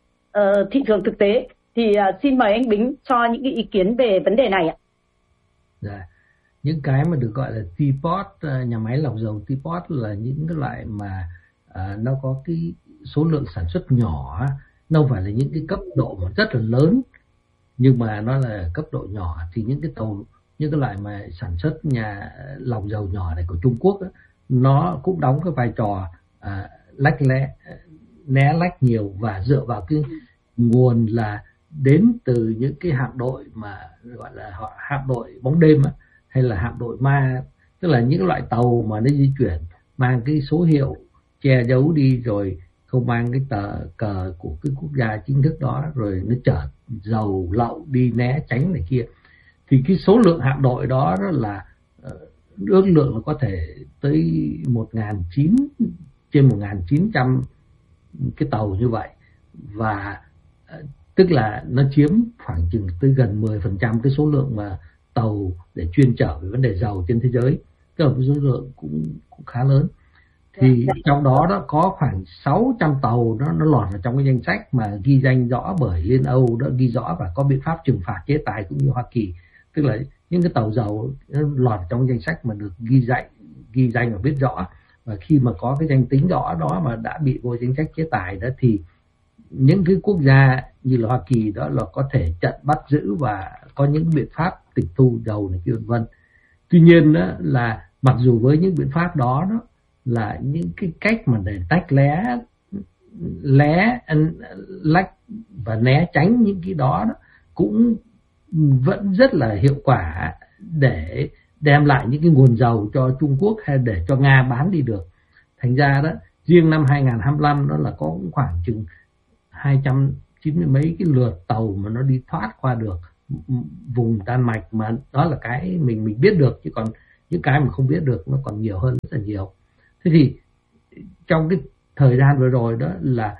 uh, thị trường thực tế, thì uh, xin mời anh Bính cho những cái ý kiến về vấn đề này ạ. Dạ. Những cái mà được gọi là Teapot, nhà máy lọc dầu Teapot là những cái loại mà uh, nó có cái số lượng sản xuất nhỏ, nó không phải là những cái cấp độ mà rất là lớn, nhưng mà nó là cấp độ nhỏ. Thì những cái tàu, những cái loại mà sản xuất nhà lọc dầu nhỏ này của Trung Quốc đó, nó cũng đóng cái vai trò à, lách lé, né lách nhiều, và dựa vào cái nguồn là đến từ những cái hạm đội mà gọi là họ hạm đội bóng đêm á, hay là hạm đội ma, tức là những loại tàu mà nó di chuyển mang cái số hiệu che giấu đi rồi không mang cái tờ cờ của cái quốc gia chính thức đó, rồi nó chở dầu lậu đi né tránh này kia. Thì cái số lượng hạm đội đó, đó là ước lượng là có thể tới một nghìn chín trăm, trên một nghìn chín trăm cái tàu như vậy, và tức là nó chiếm khoảng chừng tới gần mười phần trăm cái số lượng mà tàu để chuyên chở về vấn đề dầu trên thế giới, tức là cái số lượng cũng, cũng khá lớn. Thì trong đó đó có khoảng sáu trăm tàu nó nó lọt vào trong cái danh sách mà ghi danh rõ bởi Liên Âu, đã ghi rõ và có biện pháp trừng phạt chế tài cũng như Hoa Kỳ. Tức là những cái tàu dầu nó lọt trong danh sách mà được ghi danh ghi danh và biết rõ, và khi mà có cái danh tính rõ đó mà đã bị vô danh sách chế tài đó, thì những cái quốc gia như là Hoa Kỳ đó là có thể chặn bắt giữ và có những biện pháp tịch thu dầu này kia vân vân. Tuy nhiên đó là mặc dù với những biện pháp đó đó là những cái cách mà để tách lé lé lách và né tránh những cái đó, đó cũng vẫn rất là hiệu quả để đem lại những cái nguồn dầu cho Trung Quốc hay để cho Nga bán đi được. Thành ra đó, riêng năm hai nghìn không trăm hai mươi lăm đó là có khoảng chừng hai trăm chín mươi mấy cái lượt tàu mà nó đi thoát qua được vùng Đan Mạch, mà đó là cái mình mình biết được, chứ còn những cái mà không biết được nó còn nhiều hơn rất là nhiều. Thế thì trong cái thời gian vừa rồi đó là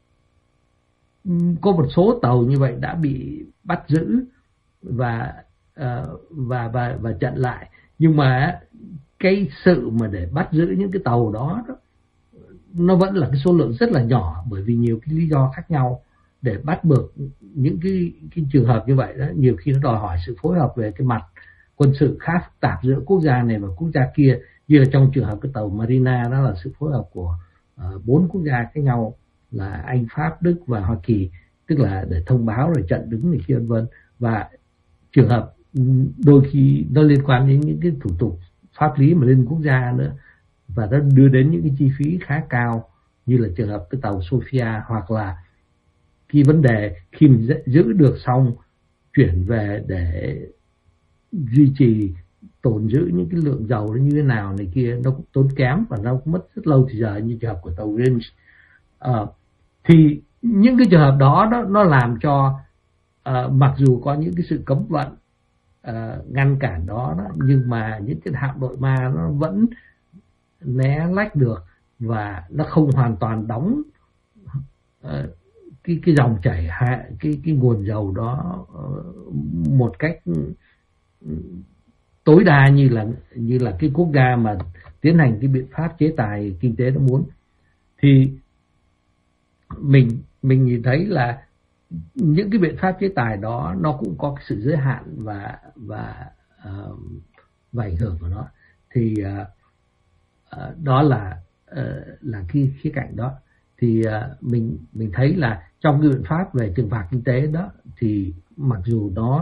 có một số tàu như vậy đã bị bắt giữ và uh, và và và chặn lại, nhưng mà cái sự mà để bắt giữ những cái tàu đó, đó nó vẫn là cái số lượng rất là nhỏ, bởi vì nhiều cái lý do khác nhau để bắt được những cái cái trường hợp như vậy đó. Nhiều khi nó đòi hỏi sự phối hợp về cái mặt quân sự khá phức tạp giữa quốc gia này và quốc gia kia, như là trong trường hợp cái tàu Marina đó là sự phối hợp của bốn uh, quốc gia khác nhau là Anh, Pháp, Đức và Hoa Kỳ, tức là để thông báo rồi chặn đứng này kia vân vân. Và trường hợp đôi khi nó liên quan đến những cái thủ tục pháp lý mà lên quốc gia nữa, và nó đưa đến những cái chi phí khá cao, như là trường hợp cái tàu Sophia, hoặc là cái vấn đề khi mình giữ được xong chuyển về để duy trì tồn giữ những cái lượng dầu nó như thế nào này kia, nó cũng tốn kém và nó cũng mất rất lâu thì giờ, như trường hợp của tàu Range. À, thì những cái trường hợp đó, đó nó làm cho à, mặc dù có những cái sự cấm vận à, ngăn cản đó, đó nhưng mà những cái hạm đội ma nó vẫn né lách được và nó không hoàn toàn đóng à, cái cái dòng chảy hạ cái cái nguồn dầu đó một cách tối đa như là như là cái quốc gia mà tiến hành cái biện pháp chế tài kinh tế nó muốn. Thì mình mình nhìn thấy là những cái biện pháp chế tài đó nó cũng có cái sự giới hạn và và uh, và ảnh hưởng của nó. Thì uh, uh, đó là uh, là cái khía cạnh đó. Thì uh, mình mình thấy là trong cái biện pháp về trừng phạt kinh tế đó, thì mặc dù nó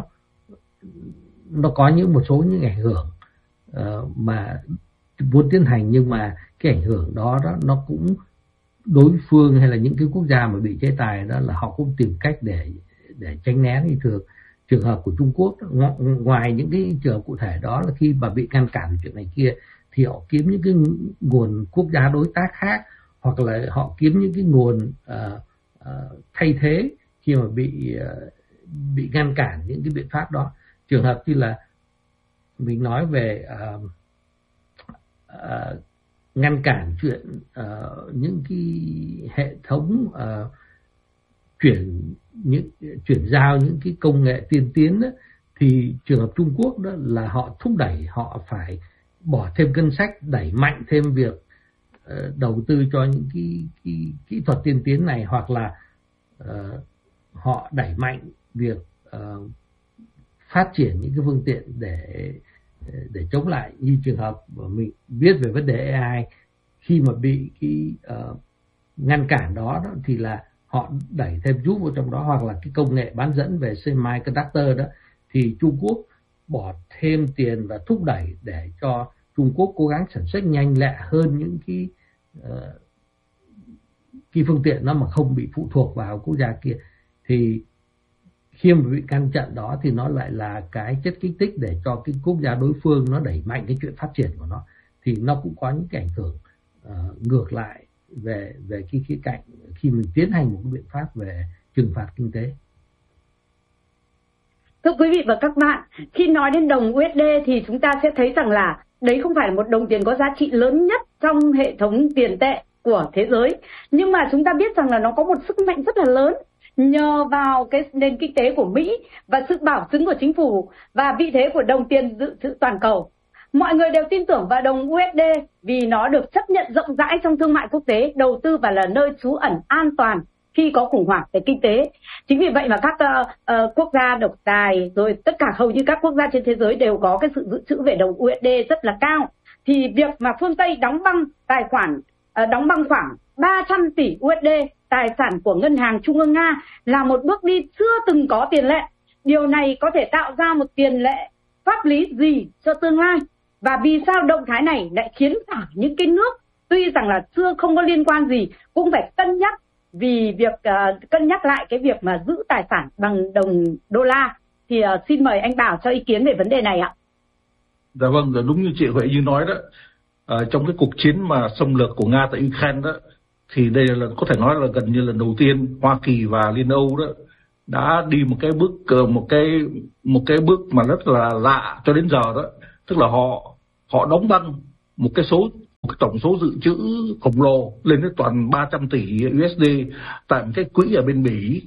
nó có những một số những ảnh hưởng uh, mà muốn tiến hành, nhưng mà cái ảnh hưởng đó đó nó cũng, đối phương hay là những cái quốc gia mà bị chế tài đó là họ cũng tìm cách để để tránh né. Như thường trường hợp của Trung Quốc, ngoài những cái trường hợp cụ thể đó là khi mà bị ngăn cản chuyện này kia thì họ kiếm những cái nguồn quốc gia đối tác khác, hoặc là họ kiếm những cái nguồn uh, uh, thay thế khi mà bị uh, bị ngăn cản những cái biện pháp đó. Trường hợp như là mình nói về uh, uh, ngăn cản chuyện uh, những cái hệ thống uh, chuyển những chuyển giao những cái công nghệ tiên tiến đó, thì trường hợp Trung Quốc đó là họ thúc đẩy, họ phải bỏ thêm ngân sách, đẩy mạnh thêm việc uh, đầu tư cho những cái, cái kỹ thuật tiên tiến này, hoặc là uh, họ đẩy mạnh việc uh, phát triển những cái phương tiện để để chống lại. Như trường hợp mình biết về vấn đề a i, khi mà bị cái uh, ngăn cản đó, đó thì là họ đẩy thêm giúp vào trong đó, hoặc là cái công nghệ bán dẫn về semiconductor đó, thì Trung Quốc bỏ thêm tiền và thúc đẩy để cho Trung Quốc cố gắng sản xuất nhanh lẹ hơn những cái uh, cái phương tiện đó mà không bị phụ thuộc vào quốc gia kia. Thì khi mà bị ngăn chặn đó thì nó lại là cái chất kích thích để cho cái quốc gia đối phương nó đẩy mạnh cái chuyện phát triển của nó, thì nó cũng có những cái ảnh hưởng uh, ngược lại về về cái khía cạnh khi mình tiến hành một cái biện pháp về trừng phạt kinh tế. Thưa quý vị và các bạn, khi nói đến đồng u ét đê thì chúng ta sẽ thấy rằng là đấy không phải là một đồng tiền có giá trị lớn nhất trong hệ thống tiền tệ của thế giới, nhưng mà chúng ta biết rằng là nó có một sức mạnh rất là lớn nhờ vào cái nền kinh tế của Mỹ và sự bảo chứng của chính phủ và vị thế của đồng tiền dự trữ toàn cầu. Mọi người đều tin tưởng vào đồng u ét đê vì nó được chấp nhận rộng rãi trong thương mại quốc tế, đầu tư và là nơi trú ẩn an toàn khi có khủng hoảng về kinh tế. Chính vì vậy mà các uh, uh, quốc gia độc tài, rồi tất cả hầu như các quốc gia trên thế giới đều có cái sự dự trữ về đồng u ét đê rất là cao. Thì việc mà phương Tây đóng băng tài khoản, uh, đóng băng khoảng ba trăm tỷ u ét đê tài sản của Ngân hàng Trung ương Nga là một bước đi chưa từng có tiền lệ. Điều này có thể tạo ra một tiền lệ pháp lý gì cho tương lai? Và vì sao động thái này lại khiến cả những cái nước tuy rằng là chưa không có liên quan gì cũng phải cân nhắc, vì việc uh, cân nhắc lại cái việc mà giữ tài sản bằng đồng đô la? Thì uh, xin mời anh Bảo cho ý kiến về vấn đề này ạ. Dạ vâng, đúng như chị Huệ Như nói đó, à, trong cái cuộc chiến mà xâm lược của Nga tại Ukraine đó, thì đây là có thể nói là gần như lần đầu tiên Hoa Kỳ và Liên Âu đó đã đi một cái bước một cái một cái bước mà rất là lạ cho đến giờ đó, tức là họ họ đóng băng một cái số một cái tổng số dự trữ khổng lồ lên đến toàn ba trăm tỷ u ét đê tại một cái quỹ ở bên Bỉ,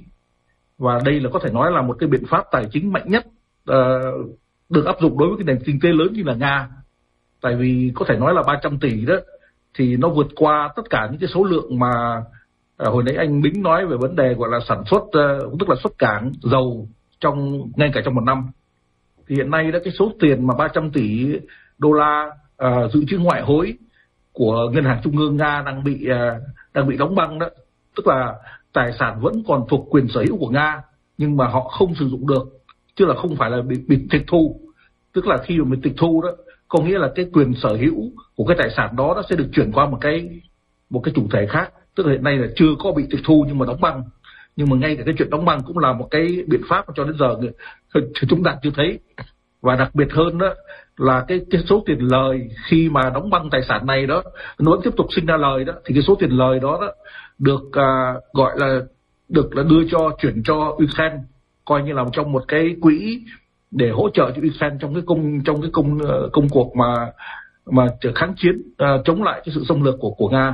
và đây là có thể nói là một cái biện pháp tài chính mạnh nhất uh, được áp dụng đối với cái nền kinh tế lớn như là Nga. Tại vì có thể nói là ba trăm tỷ đó thì nó vượt qua tất cả những cái số lượng mà à, hồi nãy anh Bính nói về vấn đề gọi là sản xuất, uh, tức là xuất cảng dầu trong ngay cả trong một năm. Thì hiện nay đó cái số tiền mà ba trăm tỷ đô la uh, dự trữ ngoại hối của Ngân hàng Trung ương Nga đang bị uh, đang bị đóng băng đó, tức là tài sản vẫn còn thuộc quyền sở hữu của Nga nhưng mà họ không sử dụng được, chứ là không phải là bị, bị tịch thu. Tức là khi mà mình tịch thu đó, có nghĩa là cái quyền sở hữu của cái tài sản đó nó sẽ được chuyển qua một cái một cái chủ thể khác. Tức là hiện nay là chưa có bị tịch thu nhưng mà đóng băng, nhưng mà ngay cả cái chuyện đóng băng cũng là một cái biện pháp mà cho đến giờ chúng ta chưa thấy. Và đặc biệt hơn đó là cái cái số tiền lời khi mà đóng băng tài sản này đó nó vẫn tiếp tục sinh ra lời đó, thì cái số tiền lời đó đó được uh, gọi là được là đưa cho chuyển cho Ukraine, coi như là trong một cái quỹ để hỗ trợ cho Ukraine trong cái công trong cái công công cuộc mà mà kháng chiến uh, chống lại cái sự xâm lược của của Nga.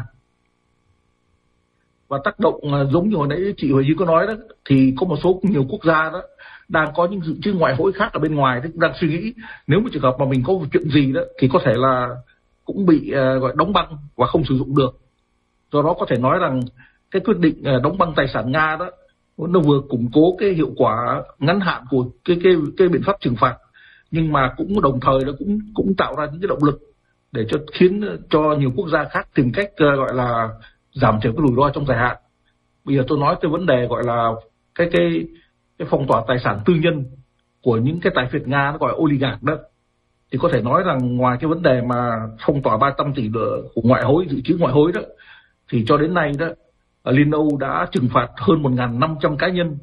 Và tác động uh, giống như hồi nãy chị Huệ Như có nói đó, thì có một số nhiều quốc gia đó đang có những dự trữ ngoại hối khác ở bên ngoài, thì cũng đang suy nghĩ nếu mà trường hợp mà mình có chuyện gì đó thì có thể là cũng bị uh, gọi đóng băng và không sử dụng được. Do đó có thể nói rằng cái quyết định uh, đóng băng tài sản Nga đó nó vừa củng cố cái hiệu quả ngắn hạn của cái cái cái biện pháp trừng phạt, nhưng mà cũng đồng thời nó cũng cũng tạo ra những cái động lực để cho khiến cho nhiều quốc gia khác tìm cách uh, gọi là giảm thiểu cái rủi ro trong dài hạn. Bây giờ tôi nói tới vấn đề gọi là cái cái cái phong tỏa tài sản tư nhân của những cái tài phiệt Nga, nó gọi là oligarch đó, thì có thể nói rằng ngoài cái vấn đề mà phong tỏa ba trăm tỷ của ngoại hối, dự trữ ngoại hối đó, thì cho đến nay đó Liên Âu đã trừng phạt hơn một nghìn năm trăm cá nhân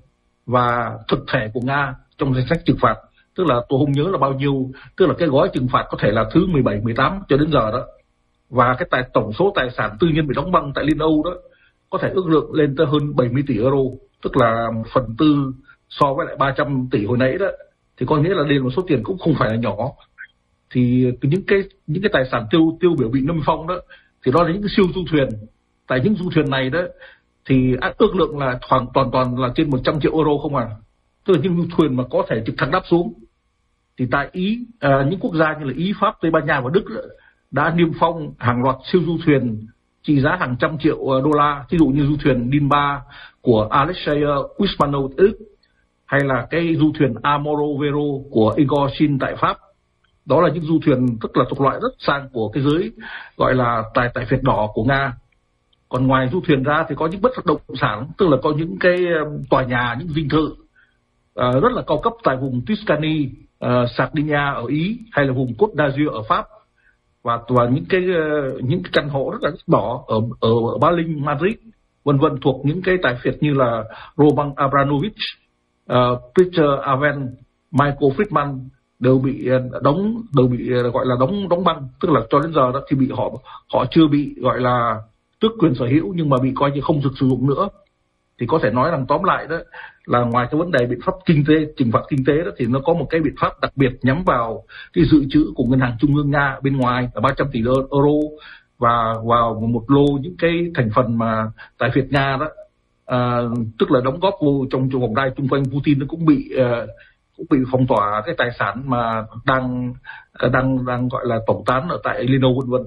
và thực thể của Nga trong danh sách trừng phạt. Tức là tôi không nhớ là bao nhiêu, tức là cái gói trừng phạt có thể là thứ mười bảy, mười tám cho đến giờ đó. Và cái tài tổng số tài sản tư nhân bị đóng băng tại Liên Âu đó có thể ước lượng lên tới hơn bảy mươi tỷ euro, tức là một phần tư so với lại ba trăm tỷ hồi nãy đó, thì có nghĩa là đây là một số tiền cũng không phải là nhỏ. Thì những cái những cái tài sản tiêu tiêu biểu bị niêm phong đó thì đó là những cái siêu du thuyền. Tại những du thuyền này đó thì ước lượng là hoàn toàn toàn là trên một trăm triệu euro không à, tức là những du thuyền mà có thể trực thăng đáp xuống. Thì tại Ý, à, những quốc gia như là Ý, Pháp, Tây Ban Nha và Đức đó, đã niêm phong hàng loạt siêu du thuyền trị giá hàng trăm triệu đô la, ví dụ như du thuyền Dinba của Alexei Usmanov Đức, hay là cái du thuyền Amoro Vero của Igor Shin tại Pháp. Đó là những du thuyền tức là thuộc loại rất sang của cái giới gọi là tài tài phiệt đỏ của Nga. Còn ngoài du thuyền ra thì có những bất động sản, tức là có những cái tòa nhà, những dinh thự uh, rất là cao cấp tại vùng Tuscany, uh, Sardinia ở Ý, hay là vùng Côte d'Azur ở Pháp, và và những cái uh, những cái căn hộ rất là đỏ ở ở, ở Berlin, Madrid, vân vân, thuộc những cái tài phiệt như là Roman Abramovich, uh, Peter Aven, Michael Friedman đều bị đóng đều bị gọi là đóng đóng băng, tức là cho đến giờ đó thì bị họ họ chưa bị gọi là tước quyền sở hữu, nhưng mà bị coi như không được sử dụng nữa. Thì có thể nói rằng tóm lại đó là ngoài cái vấn đề biện pháp kinh tế, trừng phạt kinh tế đó, thì nó có một cái biện pháp đặc biệt nhắm vào cái dự trữ của ngân hàng trung ương Nga bên ngoài là ba trăm tỷ euro, và vào một lô những cái thành phần mà tài phiệt Nga đó, à, tức là đóng góp vô trong trong vòng đai chung quanh Putin, nó cũng bị uh, cũng bị phong tỏa cái tài sản mà đang đang đang gọi là tổng tán ở tại Liên Âu, vân vân.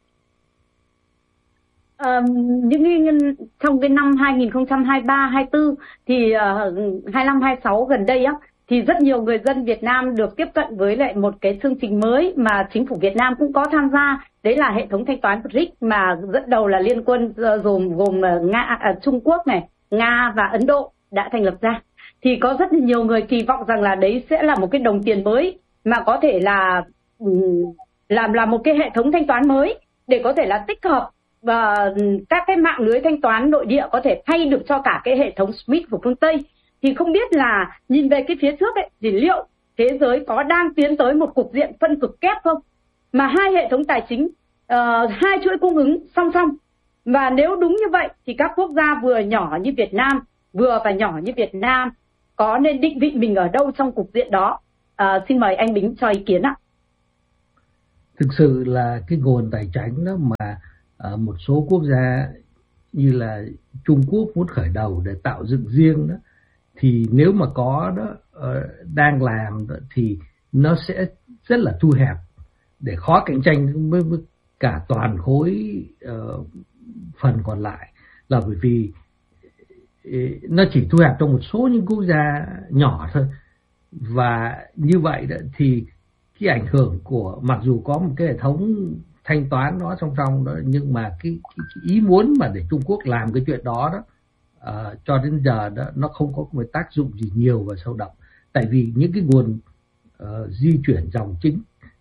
À, những trong cái năm hai nghìn không trăm hai mươi ba, hai mươi tư thì uh, hai lăm, hai sáu gần đây á, thì rất nhiều người dân Việt Nam được tiếp cận với lại một cái chương trình mới mà chính phủ Việt Nam cũng có tham gia, đấy là hệ thống thanh toán bê rê i xê mà dẫn đầu là Liên quân gồm gồm Nga, uh, Trung Quốc này, Nga và Ấn Độ đã thành lập ra. Thì có rất nhiều người kỳ vọng rằng là đấy sẽ là một cái đồng tiền mới mà có thể là làm là một cái hệ thống thanh toán mới để có thể là tích hợp và các cái mạng lưới thanh toán nội địa, có thể thay được cho cả cái hệ thống SWIFT của phương Tây. Thì không biết là nhìn về cái phía trước ấy, thì liệu thế giới có đang tiến tới một cục diện phân cực kép không? Mà hai hệ thống tài chính, uh, hai chuỗi cung ứng song song. Và nếu đúng như vậy thì các quốc gia vừa nhỏ như Việt Nam, vừa và nhỏ như Việt Nam có nên định vị mình ở đâu trong cục diện đó? À, xin mời anh Bính cho ý kiến ạ. Thực sự là cái nguồn tài chính đó mà ở một số quốc gia như là Trung Quốc muốn khởi đầu để tạo dựng riêng đó, thì nếu mà có đó đang làm đó, thì nó sẽ rất là thu hẹp để khó cạnh tranh với, với cả toàn khối uh, phần còn lại, là bởi vì nó chỉ thu hẹp trong một số những quốc gia nhỏ thôi. Và như vậy đó, thì cái ảnh hưởng của, mặc dù có một cái hệ thống thanh toán nó song song đó, nhưng mà cái, cái, cái ý muốn mà để Trung Quốc làm cái chuyện đó đó uh, cho đến giờ đó nó không có một tác dụng gì nhiều và sâu đậm. Tại vì những cái nguồn uh, di chuyển dòng chính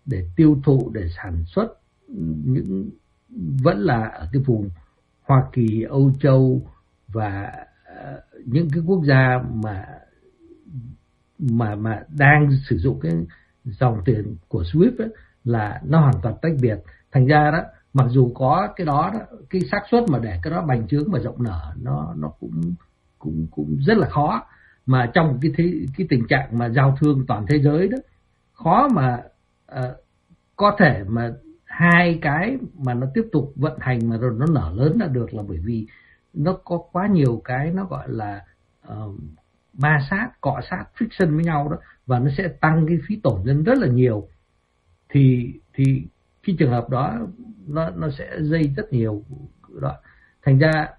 để tiêu thụ, để sản xuất những vẫn là ở cái vùng Hoa Kỳ, Âu Châu và uh, những cái quốc gia mà mà mà đang sử dụng cái dòng tiền của SWIFT ấy, là nó hoàn toàn tách biệt. Thành ra đó, mặc dù có cái đó, đó cái xác suất mà để cái đó bành trướng và rộng nở nó nó cũng cũng cũng rất là khó. Mà trong cái thế, cái tình trạng mà giao thương toàn thế giới đó, khó mà uh, có thể mà hai cái mà nó tiếp tục vận hành mà rồi nó nở lớn là được, là bởi vì nó có quá nhiều cái nó gọi là uh, ma sát, cọ sát, friction với nhau đó, và nó sẽ tăng cái phí tổn lên rất là nhiều. Thì thì cái trường hợp đó nó nó sẽ dây rất nhiều đó. Thành ra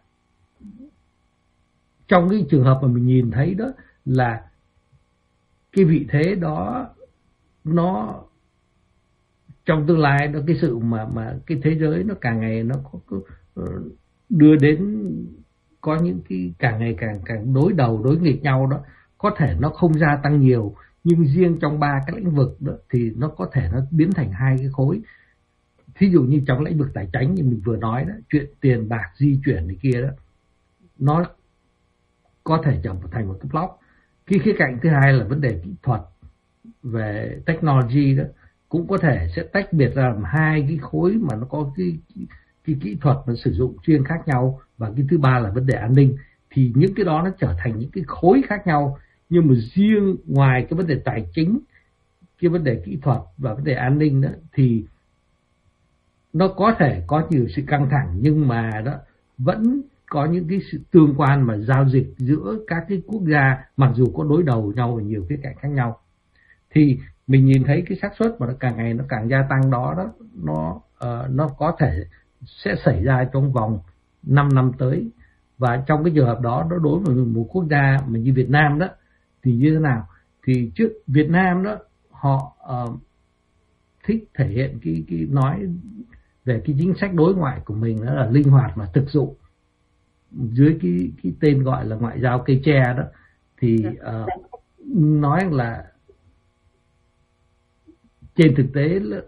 trong cái trường hợp mà mình nhìn thấy đó là cái vị thế đó nó trong tương lai đó, cái sự mà mà cái thế giới nó càng ngày nó có, có đưa đến có những cái càng ngày càng càng đối đầu đối nghịch nhau đó, có thể nó không gia tăng nhiều, nhưng riêng trong ba cái lĩnh vực đó thì nó có thể nó biến thành hai cái khối. Thí dụ như trong lĩnh vực tài chính như mình vừa nói đó, chuyện tiền bạc di chuyển này kia đó, nó có thể trở thành một cái block. Cái khía cạnh thứ hai là vấn đề kỹ thuật về technology đó, cũng có thể sẽ tách biệt ra làm hai cái khối mà nó có cái, cái, cái kỹ thuật nó sử dụng chuyên khác nhau. Và cái thứ ba là vấn đề an ninh. Thì những cái đó nó trở thành những cái khối khác nhau. Nhưng mà riêng ngoài cái vấn đề tài chính, cái vấn đề kỹ thuật và vấn đề an ninh đó, thì nó có thể có nhiều sự căng thẳng, nhưng mà đó vẫn có những cái sự tương quan mà giao dịch giữa các cái quốc gia, mặc dù có đối đầu nhau ở nhiều khía cạnh khác nhau. Thì mình nhìn thấy cái xác suất mà nó càng ngày nó càng gia tăng đó đó, nó uh, nó có thể sẽ xảy ra trong vòng năm năm tới. Và trong cái trường hợp đó, nó đối với một quốc gia mà như Việt Nam đó thì như thế nào? Thì trước Việt Nam đó họ uh, thích thể hiện cái cái nói về cái chính sách đối ngoại của mình đó là linh hoạt và thực dụng, dưới cái cái tên gọi là ngoại giao cây tre đó. Thì uh, nói là trên thực tế là,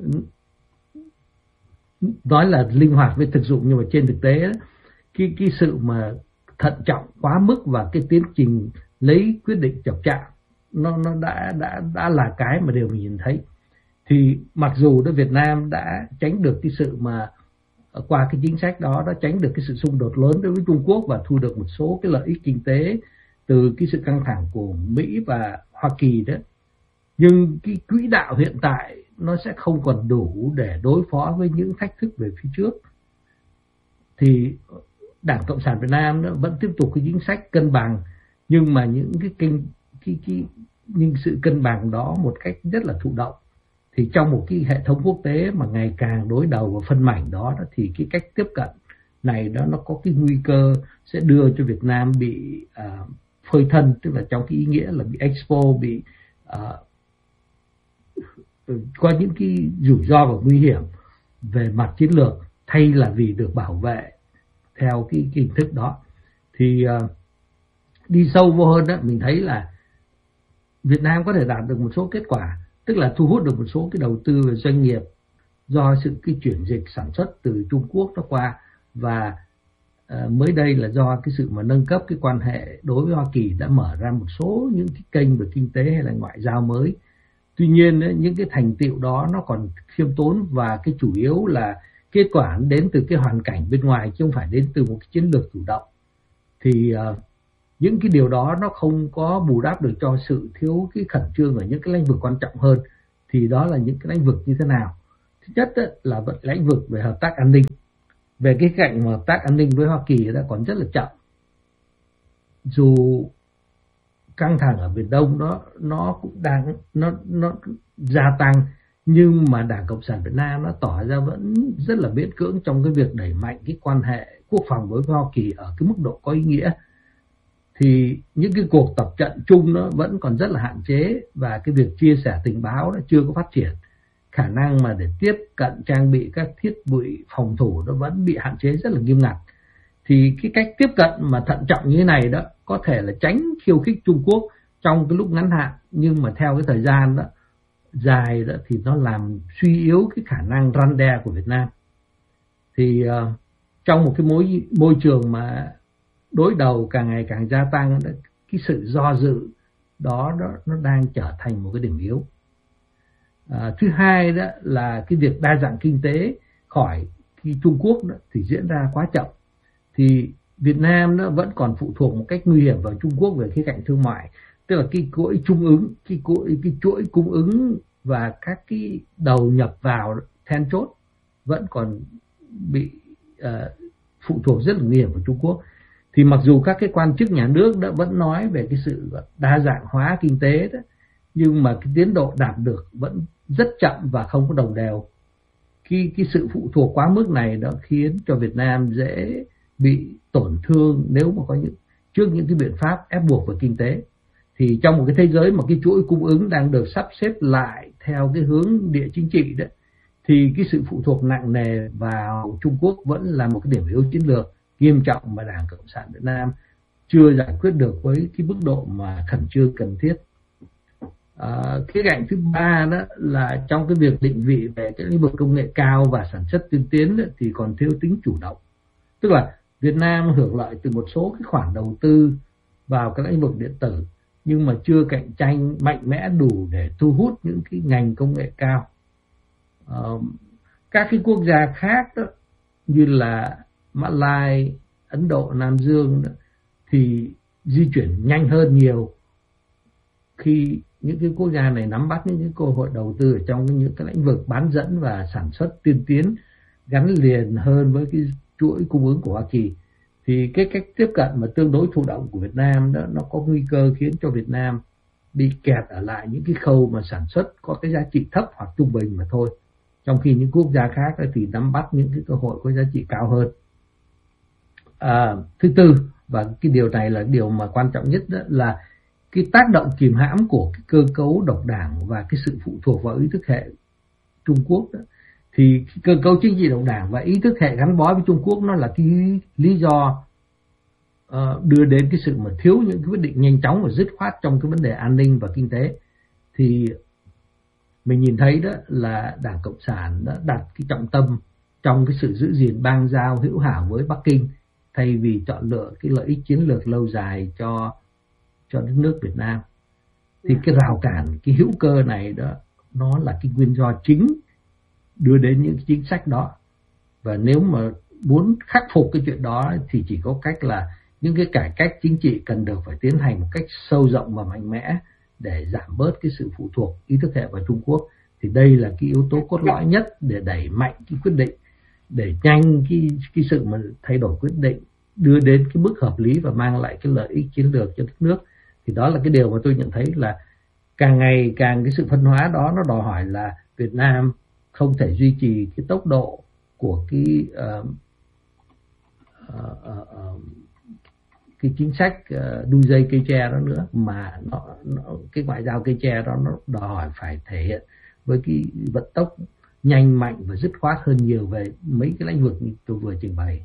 nói là linh hoạt với thực dụng, nhưng mà trên thực tế cái cái sự mà thận trọng quá mức và cái tiến trình lấy quyết định chậm chạp nó nó đã đã đã là cái mà đều mình nhìn thấy. Thì mặc dù đó Việt Nam đã tránh được cái sự mà qua cái chính sách đó đã tránh được cái sự xung đột lớn đối với Trung Quốc và thu được một số cái lợi ích kinh tế từ cái sự căng thẳng của Mỹ và Hoa Kỳ đó, nhưng cái quỹ đạo hiện tại nó sẽ không còn đủ để đối phó với những thách thức về phía trước. Thì Đảng Cộng sản Việt Nam nó vẫn tiếp tục cái chính sách cân bằng, nhưng mà những cái kinh cái, cái nhưng sự cân bằng đó một cách rất là thụ động. Thì trong một cái hệ thống quốc tế mà ngày càng đối đầu và phân mảnh đó, đó thì cái cách tiếp cận này đó nó có cái nguy cơ sẽ đưa cho Việt Nam bị uh, phơi thân, tức là trong cái ý nghĩa là bị expose, bị uh, có những cái rủi ro và nguy hiểm về mặt chiến lược, thay là vì được bảo vệ theo cái, cái hình thức đó. Thì uh, đi sâu vô hơn đó, mình thấy là Việt Nam có thể đạt được một số kết quả, tức là thu hút được một số cái đầu tư về doanh nghiệp do sự cái chuyển dịch sản xuất từ Trung Quốc nó qua, và uh, mới đây là do cái sự mà nâng cấp cái quan hệ đối với Hoa Kỳ đã mở ra một số những cái kênh về kinh tế hay là ngoại giao mới. Tuy nhiên ấy, những cái thành tựu đó nó còn khiêm tốn, và cái chủ yếu là kết quả đến từ cái hoàn cảnh bên ngoài chứ không phải đến từ một cái chiến lược chủ động. Thì uh, những cái điều đó nó không có bù đắp được cho sự thiếu cái khẩn trương ở những cái lĩnh vực quan trọng hơn. Thì đó là những cái lĩnh vực như thế nào? Thứ nhất ấy, là lĩnh vực về hợp tác an ninh. Về cái cạnh hợp tác an ninh với Hoa Kỳ đã còn rất là chậm. Dù căng thẳng ở Biển Đông đó nó cũng đang nó nó gia tăng, nhưng mà Đảng Cộng sản Việt Nam nó tỏ ra vẫn rất là miễn cưỡng trong cái việc đẩy mạnh cái quan hệ quốc phòng với Hoa Kỳ ở cái mức độ có ý nghĩa. Thì những cái cuộc tập trận chung nó vẫn còn rất là hạn chế, và cái việc chia sẻ tình báo nó chưa có phát triển. Khả năng mà để tiếp cận trang bị các thiết bị phòng thủ nó vẫn bị hạn chế rất là nghiêm ngặt. Thì cái cách tiếp cận mà thận trọng như thế này đó có thể là tránh khiêu khích Trung Quốc trong cái lúc ngắn hạn, nhưng mà theo cái thời gian đó dài đó thì nó làm suy yếu cái khả năng răn đe của Việt Nam. Thì uh, trong một cái môi môi trường mà đối đầu càng ngày càng gia tăng, cái sự do dự đó, đó nó đang trở thành một cái điểm yếu. À, thứ hai đó là cái việc đa dạng kinh tế khỏi khi Trung Quốc đó, thì diễn ra quá chậm. Thì Việt Nam nó vẫn còn phụ thuộc một cách nguy hiểm vào Trung Quốc về khía cạnh thương mại, tức là cái chuỗi cung ứng, cái chuỗi cái chuỗi cung ứng và các cái đầu nhập vào then chốt vẫn còn bị uh, phụ thuộc rất là nguy hiểm vào Trung Quốc. Thì mặc dù các cái quan chức nhà nước đã vẫn nói về cái sự đa dạng hóa kinh tế đó, nhưng mà cái tiến độ đạt được vẫn rất chậm và không có đồng đều. Khi cái sự phụ thuộc quá mức này đã khiến cho Việt Nam dễ bị tổn thương nếu mà có những trước những cái biện pháp ép buộc về kinh tế. Thì trong một cái thế giới mà cái chuỗi cung ứng đang được sắp xếp lại theo cái hướng địa chính trị đó, thì cái sự phụ thuộc nặng nề vào Trung Quốc vẫn là một cái điểm yếu chiến lược nghiêm trọng mà Đảng Cộng sản Việt Nam chưa giải quyết được với cái mức độ mà khẩn trương cần thiết. À, cái cạnh thứ ba đó là trong cái việc định vị về cái lĩnh vực công nghệ cao và sản xuất tiên tiến đó, thì còn thiếu tính chủ động. Tức là Việt Nam hưởng lợi từ một số cái khoản đầu tư vào cái lĩnh vực điện tử, nhưng mà chưa cạnh tranh mạnh mẽ đủ để thu hút những cái ngành công nghệ cao. À, các cái quốc gia khác đó, như là Mã Lai, Ấn Độ, Nam Dương đó, thì di chuyển nhanh hơn nhiều khi những cái quốc gia này nắm bắt những cái cơ hội đầu tư ở trong những cái lĩnh vực bán dẫn và sản xuất tiên tiến gắn liền hơn với cái chuỗi cung ứng của Hoa Kỳ. Thì cái cách tiếp cận mà tương đối thụ động của Việt Nam đó, nó có nguy cơ khiến cho Việt Nam bị kẹt ở lại những cái khâu mà sản xuất có cái giá trị thấp hoặc trung bình mà thôi, trong khi những quốc gia khác thì nắm bắt những cái cơ hội có giá trị cao hơn. À, thứ tư, và cái điều này là điều mà quan trọng nhất, đó là cái tác động kìm hãm của cái cơ cấu độc đảng và cái sự phụ thuộc vào ý thức hệ Trung Quốc đó. Thì cái cơ cấu chính trị độc đảng và ý thức hệ gắn bó với Trung Quốc nó là cái lý do uh, đưa đến cái sự mà thiếu những cái quyết định nhanh chóng và dứt khoát trong cái vấn đề an ninh và kinh tế. Thì mình nhìn thấy đó là Đảng Cộng sản đã đặt cái trọng tâm trong cái sự giữ gìn bang giao hữu hảo với Bắc Kinh, thay vì chọn lựa cái lợi ích chiến lược lâu dài cho cho đất nước Việt Nam. Thì cái rào cản, cái hữu cơ này đó, nó là cái nguyên do chính đưa đến những chính sách đó. Và nếu mà muốn khắc phục cái chuyện đó thì chỉ có cách là những cái cải cách chính trị cần được phải tiến hành một cách sâu rộng và mạnh mẽ để giảm bớt cái sự phụ thuộc ý thức hệ vào Trung Quốc. Thì đây là cái yếu tố cốt lõi nhất để đẩy mạnh cái quyết định, để nhanh cái, cái sự mà thay đổi quyết định, đưa đến cái mức hợp lý và mang lại cái lợi ích chiến lược cho đất nước. Thì đó là cái điều mà tôi nhận thấy là càng ngày càng cái sự phân hóa đó nó đòi hỏi là Việt Nam không thể duy trì cái tốc độ của cái uh, uh, uh, uh, cái chính sách uh, đu dây cây tre đó nữa, mà nó, nó cái ngoại giao cây tre đó nó đòi hỏi phải thể hiện với cái vận tốc nhanh mạnh và dứt khoát hơn nhiều về mấy cái lĩnh vực như tôi vừa trình bày.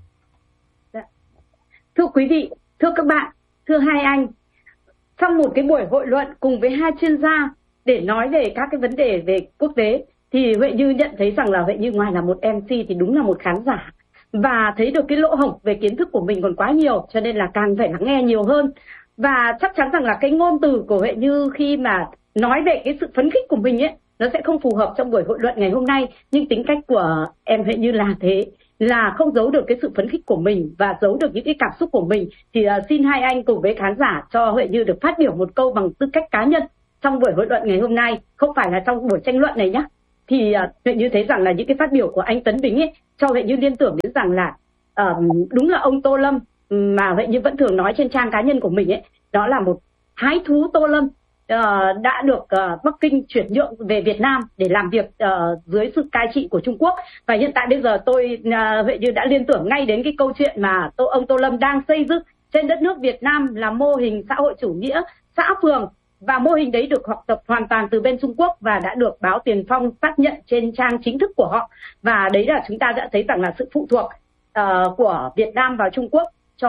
Thưa quý vị, thưa các bạn, thưa hai anh, trong một cái buổi hội luận cùng với hai chuyên gia để nói về các cái vấn đề về quốc tế, thì Huệ Như nhận thấy rằng là Huệ Như ngoài là một em xê thì đúng là một khán giả, và thấy được cái lỗ hổng về kiến thức của mình còn quá nhiều, cho nên là càng phải lắng nghe nhiều hơn. Và chắc chắn rằng là cái ngôn từ của Huệ Như khi mà nói về cái sự phấn khích của mình ấy, nó sẽ không phù hợp trong buổi hội luận ngày hôm nay, nhưng tính cách của em Huệ Như là thế, là không giấu được cái sự phấn khích của mình và giấu được những cái cảm xúc của mình. Thì uh, xin hai anh cùng với khán giả cho Huệ Như được phát biểu một câu bằng tư cách cá nhân trong buổi hội luận ngày hôm nay, không phải là trong buổi tranh luận này nhé. Thì uh, Huệ Như thấy rằng là những cái phát biểu của anh Tấn Bính ấy cho Huệ Như liên tưởng đến rằng là uh, đúng là ông Tô Lâm mà Huệ Như vẫn thường nói trên trang cá nhân của mình ấy, đó là một hái thú Tô Lâm. Uh, đã được uh, Bắc Kinh chuyển nhượng về Việt Nam để làm việc uh, dưới sự cai trị của Trung Quốc. Và hiện tại bây giờ tôi uh, Huệ Như đã liên tưởng ngay đến cái câu chuyện mà tô, ông Tô Lâm đang xây dựng trên đất nước Việt Nam là mô hình xã hội chủ nghĩa xã phường, và mô hình đấy được học tập hoàn toàn từ bên Trung Quốc và đã được báo Tiền Phong xác nhận trên trang chính thức của họ. Và đấy là chúng ta đã thấy rằng là sự phụ thuộc uh, của Việt Nam vào Trung Quốc